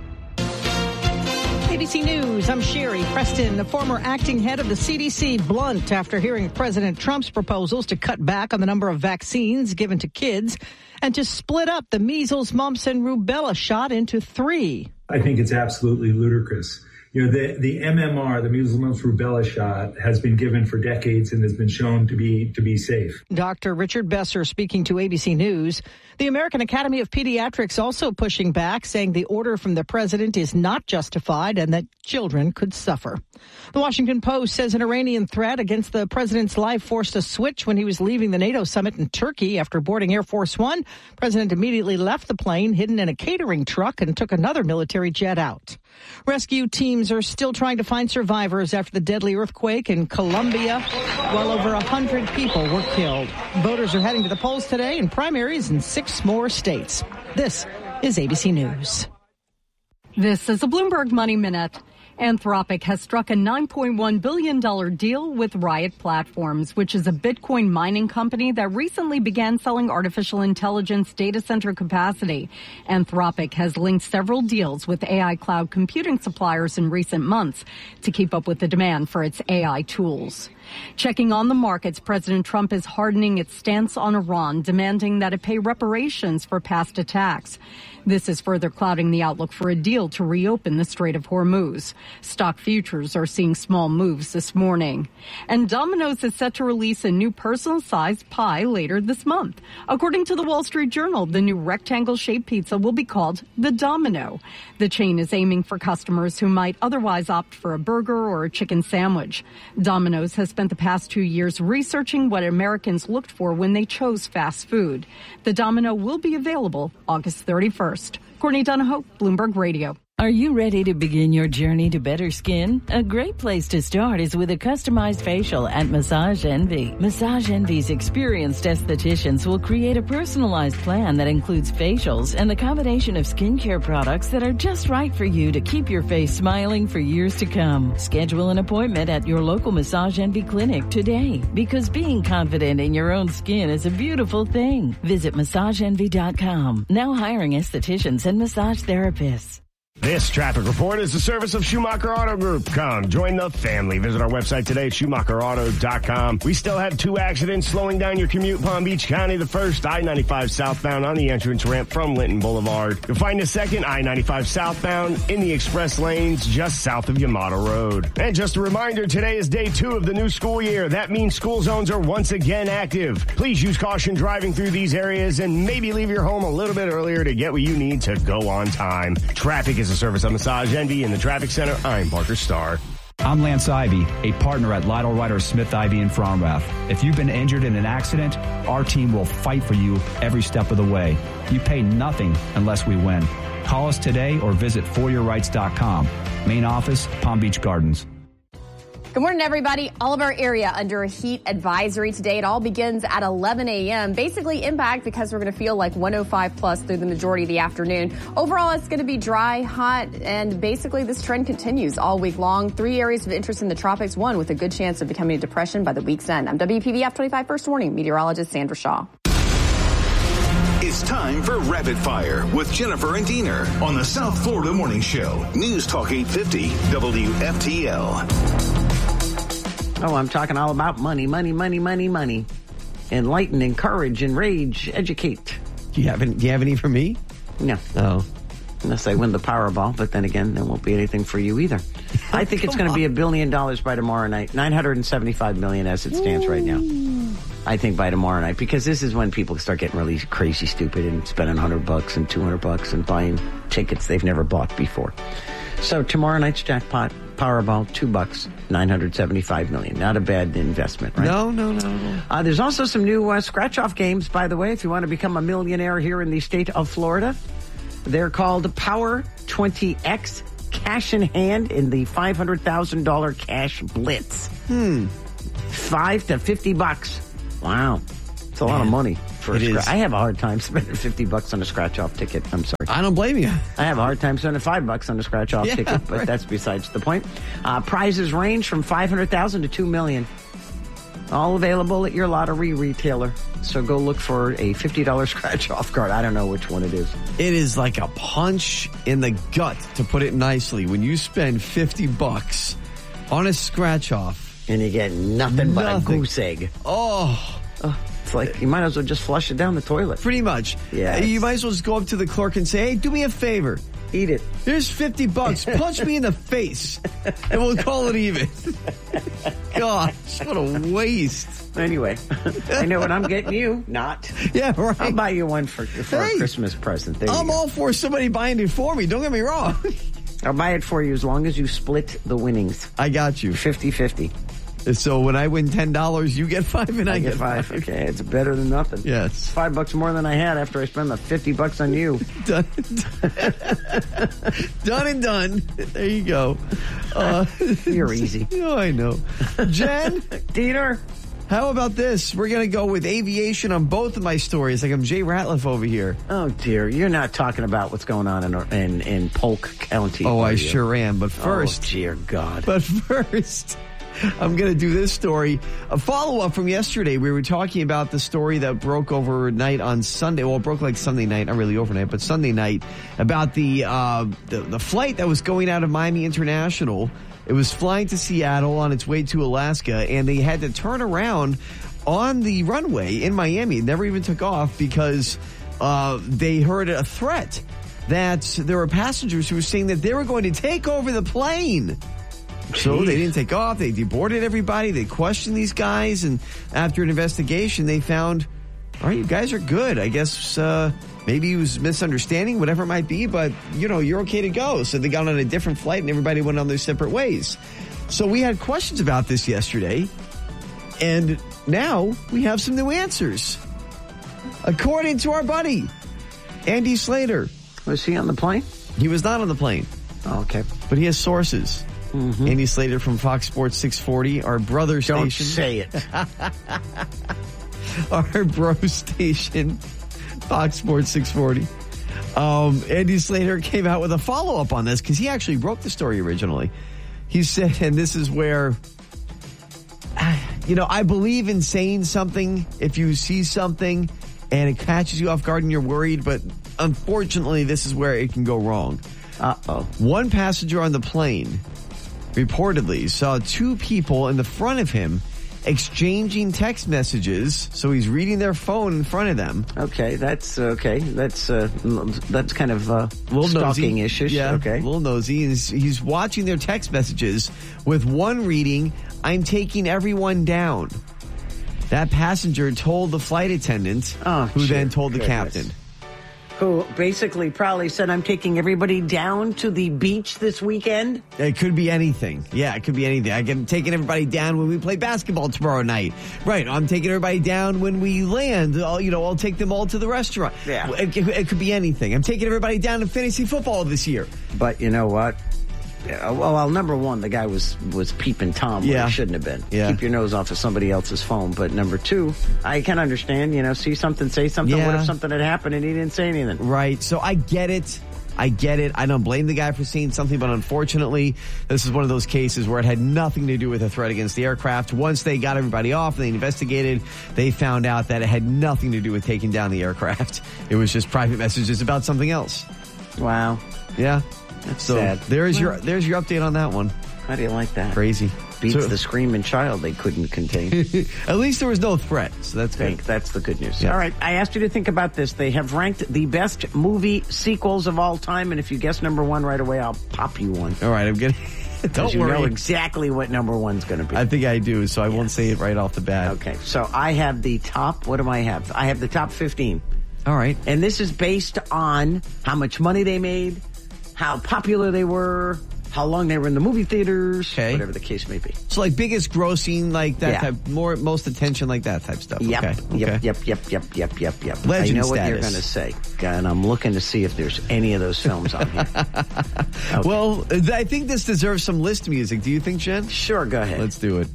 A B C News, I'm Sherry Preston. The former acting head of the C D C blunt after hearing President Trump's proposals to cut back on the number of vaccines given to kids and to split up the measles, mumps, and rubella shot into three. I think it's absolutely ludicrous. You know, the, the M M R, the measles, mumps, rubella shot, has been given for decades and has been shown to be to be safe. Doctor Richard Besser speaking to A B C News. The American Academy of Pediatrics also pushing back, saying the order from the president is not justified and that children could suffer. The Washington Post says an Iranian threat against the president's life forced a switch when he was leaving the NATO summit in Turkey. After boarding Air Force One, the president immediately left the plane, hidden in a catering truck, and took another military jet out. Rescue teams are still trying to find survivors after the deadly earthquake in Colombia. Well over one hundred people were killed. Voters are heading to the polls today in primaries in six more states. This is A B C News. This is a Bloomberg Money Minute. Anthropic has struck a nine point one billion dollars deal with Riot Platforms, which is a Bitcoin mining company that recently began selling artificial intelligence data center capacity. Anthropic has linked several deals with A I cloud computing suppliers in recent months to keep up with the demand for its A I tools. Checking on the markets, President Trump is hardening its stance on Iran, demanding that it pay reparations for past attacks. This is further clouding the outlook for a deal to reopen the Strait of Hormuz. Stock futures are seeing small moves this morning. And Domino's is set to release a new personal-sized pie later this month. According to the Wall Street Journal, the new rectangle-shaped pizza will be called the Domino. The chain is aiming for customers who might otherwise opt for a burger or a chicken sandwich. Domino's has spent the past two years researching what Americans looked for when they chose fast food. The Domino will be available August thirty-first. Courtney Donahoe, Bloomberg Radio. Are you ready to begin your journey to better skin? A great place to start is with a customized facial at Massage Envy. Massage Envy's experienced estheticians will create a personalized plan that includes facials and the combination of skincare products that are just right for you to keep your face smiling for years to come. Schedule an appointment at your local Massage Envy clinic today, because being confident in your own skin is a beautiful thing. Visit massage envy dot com. Now hiring estheticians and massage therapists. This traffic report is the service of Schumacher Auto Group. Come, join the family. Visit our website today at schumacher auto dot com. We still have two accidents slowing down your commute, Palm Beach County. The first, I ninety-five southbound on the entrance ramp from Linton Boulevard. You'll find the second, I ninety-five southbound in the express lanes just south of Yamato Road. And just a reminder, today is day two of the new school year. That means school zones are once again active. Please use caution driving through these areas and maybe leave your home a little bit earlier to get what you need to go on time. Traffic is a service of Massage Envy in the Traffic Center. I'm Parker Starr. I'm Lance Ivy, a partner at Lytle Ryder Smith Ivy in Fromrath. If you've been injured in an accident, our team will fight for you every step of the way. You pay nothing unless we win. Call us today or visit for your rights dot com. Main office, Palm Beach Gardens. Good morning, everybody. All of our area under a heat advisory today. It all begins at eleven a.m. Basically impact because we're going to feel like one oh five plus through the majority of the afternoon. Overall, it's going to be dry, hot, and basically this trend continues all week long. Three areas of interest in the tropics, one with a good chance of becoming a depression by the week's end. I'm W P B F twenty-five First Warning meteorologist Sandra Shaw. It's time for Rapid Fire with Jennifer and Diener on the South Florida Morning Show. News Talk eight fifty W F T L. Oh, I'm talking all about money, money, money, money, money. Enlighten, encourage, enrage, educate. Do you have any, do you have any for me? No. Oh. Unless I win the Powerball, but then again, there won't be anything for you either. I think it's going to be a billion dollars by tomorrow night. nine hundred seventy-five million as it stands right now. I think by tomorrow night, because this is when people start getting really crazy stupid and spending one hundred bucks and two hundred bucks and buying tickets they've never bought before. So tomorrow night's jackpot, Powerball, two bucks, nine hundred seventy-five million. Not a bad investment, right? No, no, no, no. Uh, there's also some new uh, scratch-off games, by the way, if you want to become a millionaire here in the state of Florida. They're called Power twenty X Cash in Hand in the five hundred thousand dollars Cash Blitz. Hmm. Five to fifty bucks. Wow. It's a lot Man, of money for it a scratch. is. I have a hard time spending fifty bucks on a scratch-off ticket. I'm sorry. I don't blame you. I have a hard time spending five bucks on a scratch-off Yeah, ticket, but right. that's besides the point. Uh, prizes range from five hundred thousand dollars to two million dollars. All available at your lottery retailer. So go look for a fifty dollars scratch-off card. I don't know which one it is. It is like a punch in the gut, to put it nicely, when you spend fifty bucks on a scratch-off. And you get nothing, but a Nothing. goose egg. Oh. Oh, it's like you might as well just flush it down the toilet. Pretty much. Yeah. You might as well just go up to the clerk and say, hey, do me a favor. Eat it. Here's fifty bucks. Punch me in the face, and we'll call it even. Gosh, what a waste. Anyway, I know what I'm getting you. Not. Yeah, right. I'll buy you one for, for Hey, a Christmas present. There you I'm go. all for somebody buying it for me. Don't get me wrong. I'll buy it for you as long as you split the winnings. I got you. fifty-fifty. So when I win ten dollars, you get five and I, I get five. Okay, it's better than nothing. Yes. It's five bucks more than I had after I spent the fifty bucks on you. Done. Done and done. There you go. Uh, You're easy. No, I know. Jen? Dieter? How about this? We're going to go with aviation on both of my stories, like I'm Jay Ratliff over here. Oh, dear. You're not talking about what's going on in in, in Polk County. Oh, I are you? sure am. But first... Oh, dear God. But first... I'm going to do this story. A follow-up from yesterday. We were talking about the story that broke overnight on Sunday. Well, it broke like Sunday night, not really overnight, but Sunday night, about the, uh, the, the flight that was going out of Miami International. It was flying to Seattle on its way to Alaska, and they had to turn around on the runway in Miami. It never even took off because uh, they heard a threat that there were passengers who were saying that they were going to take over the plane. So they didn't take off. They deboarded everybody. They questioned these guys. And after an investigation, they found, all right, you guys are good. I guess uh, maybe it was misunderstanding, whatever it might be. But, you know, you're okay to go. So they got on a different flight and everybody went on their separate ways. So we had questions about this yesterday. And now we have some new answers. According to our buddy, Andy Slater. Was he on the plane? He was not on the plane. Oh, okay. But he has sources. Mm-hmm. Andy Slater from Fox Sports six forty, our brother station. Don't say it. Our bro station, Fox Sports six forty. Um, Andy Slater came out with a follow-up on this because he actually wrote the story originally. He said, and this is where, you know, I believe in saying something if you see something and it catches you off guard and you're worried, but unfortunately, this is where it can go wrong. Uh-oh. One passenger on the plane reportedly saw two people in the front of him exchanging text messages. So he's reading their phone in front of them. Okay, that's okay. That's uh, that's kind of uh, little stalking nosy. issues. Yeah, okay, a little nosy. He's, he's watching their text messages with one reading, "I'm taking everyone down." That passenger told the flight attendant, oh, who then told the goodness. captain. Who basically probably said, I'm taking everybody down to the beach this weekend? It could be anything. Yeah, it could be anything. I'm taking everybody down when we play basketball tomorrow night. Right, I'm taking everybody down when we land. I'll, you know, I'll take them all to the restaurant. Yeah. It, it, it could be anything. I'm taking everybody down to fantasy football this year. But you know what? Yeah, well, number one, the guy was, was peeping Tom where Yeah. he shouldn't have been. Yeah. Keep your nose off of somebody else's phone. But number two, I can understand, you know, see something, say something. Yeah. What if something had happened and he didn't say anything? Right. So I get it. I get it. I don't blame the guy for seeing something, but unfortunately, this is one of those cases where it had nothing to do with a threat against the aircraft. Once they got everybody off and they investigated, they found out that it had nothing to do with taking down the aircraft. It was just private messages about something else. Wow. Yeah. That's so sad. there's your there's your update on that one. How do you like that? Crazy. Beats So- the screaming child they couldn't contain. At least there was no threat, so that's good. Think that's the good news. Yeah. All right, I asked you to think about this. They have ranked the best movie sequels of all time, and if you guess number one right away, I'll pop you one. All right, I'm gonna. Because Don't you worry. know exactly what number one's going to be. I think I do, so I won't say it right off the bat. Okay, so I have the top. What do I have? I have the top fifteen. All right. And this is based on how much money they made, how popular they were, how long they were in the movie theaters, Okay. whatever the case may be. So like biggest grossing, like that Yeah. type, more most attention, like that type stuff. Yep, Okay. yep, okay. yep, yep, yep, yep, yep, yep. Legend I know what you're status. going to say, and I'm looking to see if there's any of those films on here. Okay. Well, I think this deserves some list music. Do you think, Jen? Sure, go ahead. Let's do it.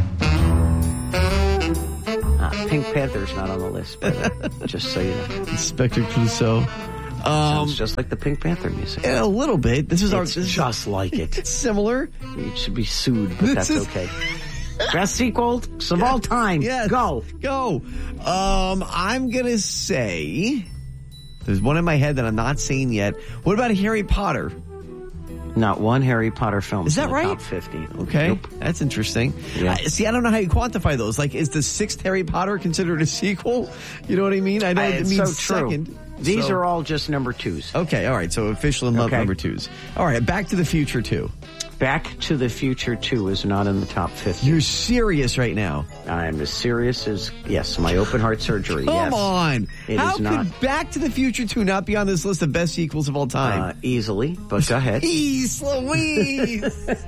Uh, Pink Panther's not on the list, by the way, just so you know. Inspector Clouseau. Um, Sounds just like the Pink Panther music. a little bit. This is our. It's This is just like it. It's similar. You should be sued, but This that's is- okay. Best sequel of all time. Yes. Go. Go. Um, I'm gonna say there's one in my head that I'm not saying yet. What about Harry Potter? Not one Harry Potter film. Is that in the right? Top fifteen. Okay, Nope. that's interesting. Yeah. I, see, I don't know how you quantify those. Like, is the sixth Harry Potter considered a sequel? You know what I mean? I know Uh, it it's means so true. second. These so- are all just number twos. Okay, all right. So official and love Okay. number twos. All right, Back to the Future two. Back to the Future two is not in the top fifty. You're serious right now? I'm as serious as, yes, my open heart surgery. Come yes. on. It How is could not. Back to the Future two not be on this list of best sequels of all time? Uh, easily, but go ahead. Jeez Louise.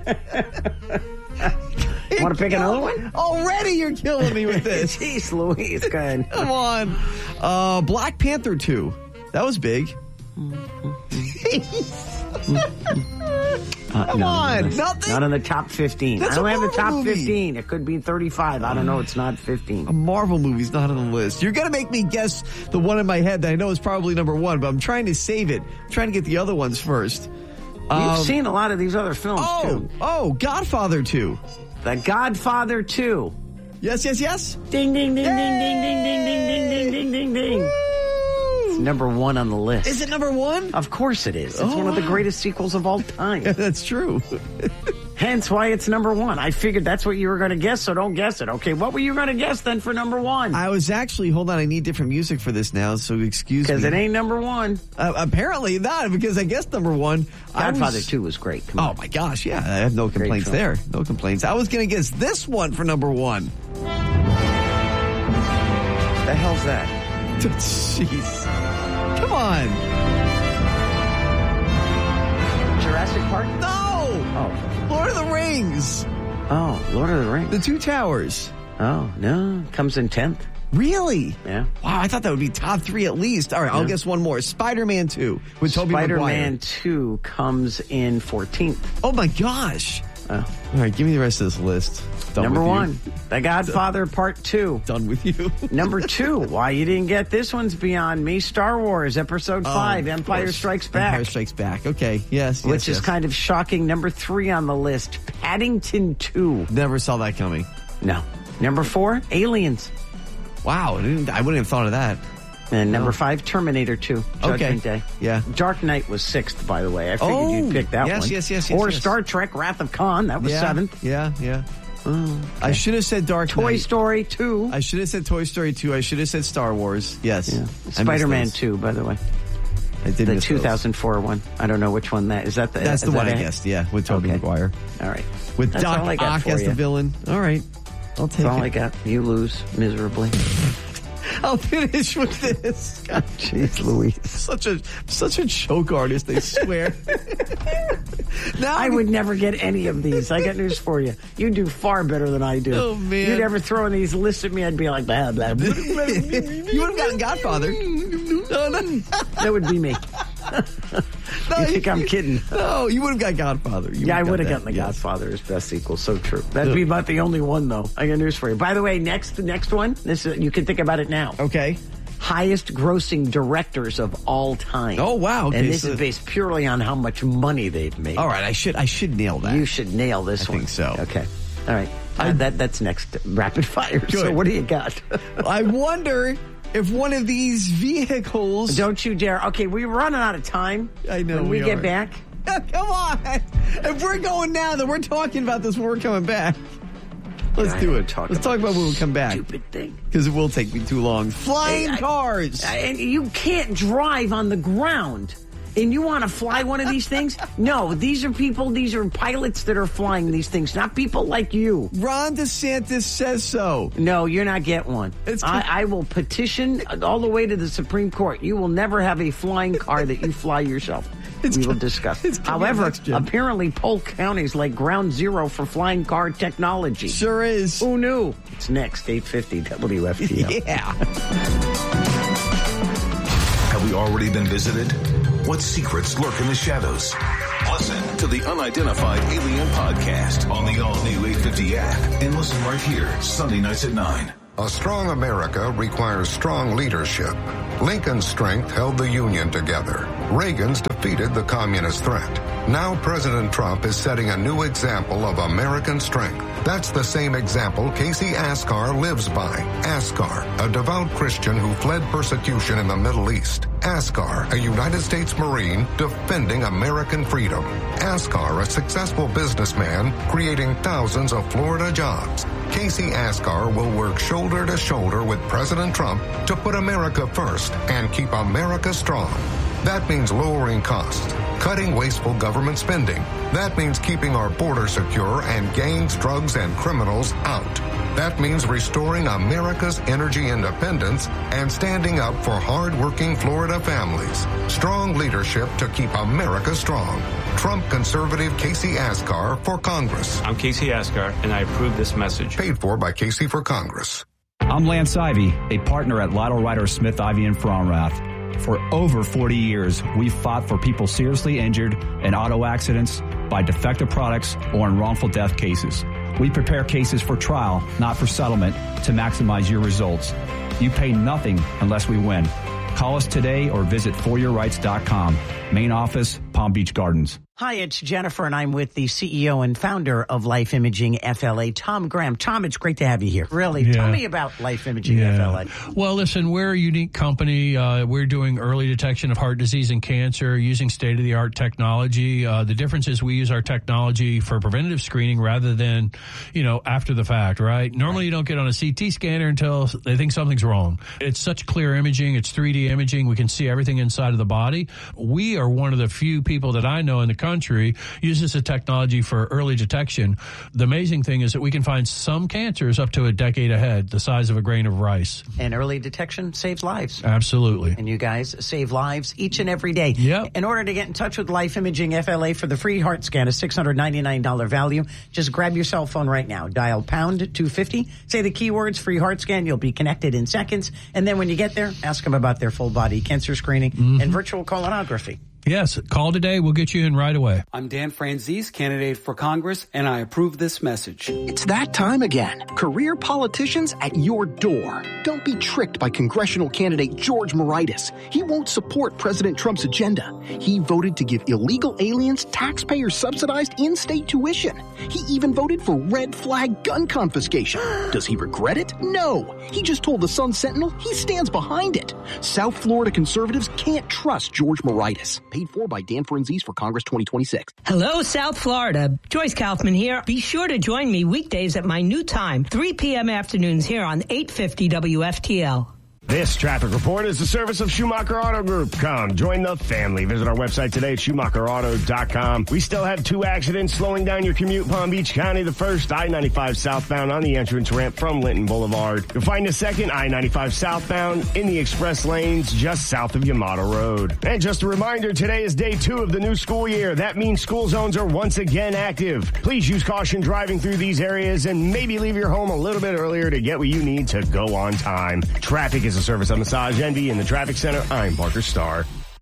Want to pick another one? Already you're killing me with this. Jeez Louise, go ahead. Come on. Uh, Black Panther two. That was big. Uh, Come no, on. no, Nothing? Not in the top fifteen. That's I don't a have the Marvel top movie. fifteen. It could be thirty-five. I don't know. It's not fifteen. A Marvel movie's not on the list. You're going to make me guess the one in my head that I know is probably number one, but I'm trying to save it. I'm trying to get the other ones first. You've Um, seen a lot of these other films, Oh, too. oh, Godfather two. The Godfather two. Yes, yes, yes. Ding, ding, ding, ding, ding, ding, ding, ding, ding, ding, ding, ding. It's number one on the list. Is it number one? Of course it is. It's Oh, one of the wow. greatest sequels of all time. That's true. Hence why it's number one. I figured that's what you were going to guess, so don't guess it. Okay, what were you going to guess then for number one? I was actually, hold on, I need different music for this now, so excuse me. Because it ain't number one. Uh, apparently not, because I guessed number one. I Godfather was- two was great. Come Oh on. my gosh, yeah, I have no complaints film. there. No complaints. I was going to guess this one for number one. The hell's that? Jeez. Come on. Jurassic Park? No! Oh. Lord of the Rings. Oh, Lord of the Rings. The Two Towers. Oh, no. Comes in tenth. Really? Yeah. Wow, I thought that would be top three at least. All right, I'll Yeah. guess one more. Spider-Man two with Tobey Maguire. Spider-Man two comes in fourteenth. Oh my gosh. Oh. All right, give me the rest of this list. Done Number with you. one, The Godfather Part two. Done with you. Number two, why you didn't get this one's beyond me. Star Wars Episode Oh, five, of Empire course. Strikes Back. Empire Strikes Back. Okay, yes, Which yes, is yes. kind of shocking. Number three on the list, Paddington two. Never saw that coming. No. Number four, Aliens. Wow, I, didn't, I wouldn't have thought of that. And number No. five, Terminator two, Judgment Okay. Day. Yeah. Dark Knight was sixth, by the way. I figured Oh, you'd pick that yes, one. yes, yes, yes, Or yes. Star Trek, Wrath of Khan. That was yeah, seventh. Yeah, yeah. Oh, I should have said Dark Toy Knight. Story two. I should have said Toy Story two. I should have said Star Wars. Yes. Yeah. I missed Spider-Man those. two, by the way. I did The miss two those. thousand four one. I don't know which one that is. That the, That's is the one that I it? guessed, yeah, with Tobey Okay. Maguire. All right. With That's Doc all I got Ock for as you. the villain. All right. I'll take That's all it. I got. You lose miserably. I'll finish with this. God, Jeez Louise. Such a such a joke artist, I swear. now I would never get any of these. I got news for you. You do far better than I do. Oh, man. You'd ever throw in these lists at me, I'd be like, blah, blah, blah. You would have gotten Godfather. That would be me. No, you think I'm kidding? No, you would have got Godfather. You yeah, I would have got gotten The yes. Godfather as best sequel. So true. That'd be about the only one, though. I got news for you. By the way, next the next one, this is, you can think about it now. Okay. Highest grossing directors of all time. Oh, wow. Okay, and this so is based purely on how much money they've made. All right, I should I should nail that. You should nail this I one. think so. Okay. All right. Uh, that That's next rapid fire. Good. So what do you got? I wonder if one of these vehicles... Don't you dare. Okay, we're running out of time. I know When we, we get are. back... Come on. If we're going now, then we're talking about this when we're coming back. Let's I do it. talk Let's talk about when we come back. Stupid thing. Because it will take me too long. Flying Hey, I- cars. I- And you can't drive on the ground. And you want to fly one of these things? No, these are people, these are pilots that are flying these things, not people like you. Ron DeSantis says so. No, you're not getting one. It's I, I will petition all the way to the Supreme Court. You will never have a flying car that you fly yourself. It's we will co- discuss. it's coming However, next, Jim. apparently Polk County is like ground zero for flying car technology. Sure is. Who knew? It's next, eight fifty W F T L. Yeah. Have we already been visited? What secrets lurk in the shadows? Listen to the Unidentified Alien Podcast on the all-new eight fifty app and listen right here, Sunday nights at nine. A strong America requires strong leadership. Lincoln's strength held the Union together. Reagan's defeated the communist threat. Now President Trump is setting a new example of American strength. That's the same example Casey Askar lives by. Askar, a devout Christian who fled persecution in the Middle East. Askar, a United States Marine defending American freedom. Askar, a successful businessman creating thousands of Florida jobs. Casey Askar will work shoulder to shoulder with President Trump to put America first and keep America strong. That means lowering costs, cutting wasteful government spending. That means keeping our border secure and gangs, drugs, and criminals out. That means restoring America's energy independence and standing up for hard-working Florida families. Strong leadership to keep America strong. Trump conservative Casey Askar for Congress. I'm Casey Askar, and I approve this message. Paid for by Casey for Congress. I'm Lance Ivy, a partner at Lytle Ryder Smith Ivy in Fromrath. For over forty years, we've fought for people seriously injured in auto accidents, by defective products, or in wrongful death cases. We prepare cases for trial, not for settlement, to maximize your results. You pay nothing unless we win. Call us today or visit for your rights dot com. Main office, Palm Beach Gardens. Hi, it's Jennifer, and I'm with the C E O and founder of Life Imaging F L A, Tom Graham. Tom, it's great to have you here. Really, Yeah. tell me about Life Imaging Yeah. F L A. Well, listen, we're a unique company. Uh, we're doing early detection of heart disease and cancer using state-of-the-art technology. Uh, the difference is we use our technology for preventative screening rather than, you know, after the fact, right? Normally you don't get on a C T scanner until they think something's wrong. It's such clear imaging. It's three D imaging. We can see everything inside of the body. We are one of the few people that I know in the country uses the technology for early detection. The amazing thing is that we can find some cancers up to a decade ahead, the size of a grain of rice. And early detection saves lives. Absolutely. And you guys save lives each and every day. Yep. In order to get in touch with Life Imaging F L A for the free heart scan, a six hundred ninety-nine dollars value, just grab your cell phone right now. Dial pound two fifty, say the keywords free heart scan. You'll be connected in seconds. And then when you get there, ask them about their full body cancer screening Mm-hmm. and virtual colonography. Yes, call today. We'll get you in right away. I'm Dan Franzese, candidate for Congress, and I approve this message. It's that time again. Career politicians at your door. Don't be tricked by congressional candidate George Moraitis. He won't support President Trump's agenda. He voted to give illegal aliens taxpayer-subsidized in-state tuition. He even voted for red flag gun confiscation. Does he regret it? No. He just told the Sun Sentinel he stands behind it. South Florida conservatives can't trust George Moraitis. Paid for by Dan Franzese for Congress twenty twenty-six. Hello, South Florida. Joyce Kaufman here. Be sure to join me weekdays at my new time, three p.m. afternoons here on eight fifty W F T L. This traffic report is the service of Schumacher Auto Group. Come, join the family. Visit our website today at schumacher auto dot com. We still have two accidents slowing down your commute in Palm Beach County. The first, I ninety-five southbound on the entrance ramp from Linton Boulevard. You'll find the second, I ninety-five southbound in the express lanes just south of Yamato Road. And just a reminder, today is day two of the new school year. That means school zones are once again active. Please use caution driving through these areas and maybe leave your home a little bit earlier to get what you need to go on time. Traffic is a service of Massage Envy in the Traffic Center. I'm Parker Starr.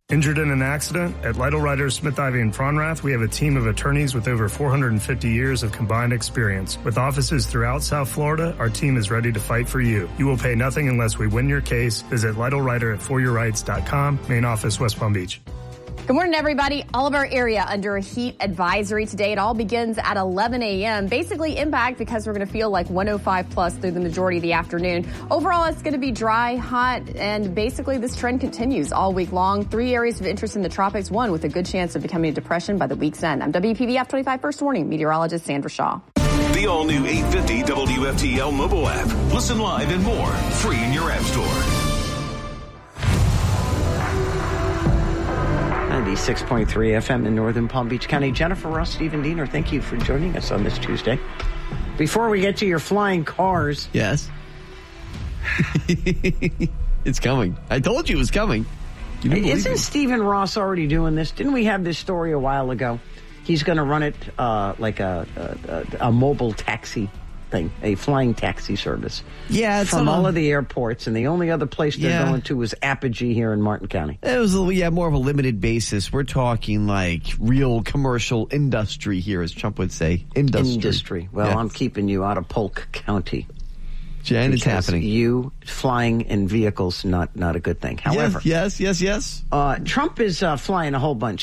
Injured in an accident? At Lytle Writers, Smith, Ivy, and Fronrath, we have a team of attorneys with over four hundred fifty years of combined experience. With offices throughout South Florida, our team is ready to fight for you. You will pay nothing unless we win your case. Visit Lytle Writer at for your rights dot com. Main office, West Palm Beach. Good morning, everybody. All of our area under a heat advisory today. It all begins at eleven a.m. Basically impact because we're going to feel like one oh five plus through the majority of the afternoon. Overall, it's going to be dry, hot, and basically this trend continues all week long. Three areas of interest in the tropics, one with a good chance of becoming a depression by the week's end. I'm W P B F twenty-five First Warning meteorologist Sandra Shaw. The all-new eight fifty W F T L mobile app. Listen live and more. Free in your app store. ninety-six point three F M in Northern Palm Beach County. Jennifer Ross, Stephen Diener, thank you for joining us on this Tuesday. Before we get to your flying cars. Yes. It's coming. I told you it was coming. You didn't believe Isn't me. Stephen Ross already doing this? Didn't we have this story a while ago? He's going to run it uh, like a, a, a mobile taxi thing, a flying taxi service. Yeah, it's from on all a- of the airports, and the only other place they're Yeah. going to is Apogee here in Martin County. It was, a, yeah, more of a limited basis. We're talking like real commercial industry here, as Trump would say. Industry. Industry. Well, Yes. I'm keeping you out of Polk County. Jen, it's because happening. You flying in vehicles, not not a good thing. However, yes, yes, yes. yes. Uh, Trump is uh, flying a whole bunch.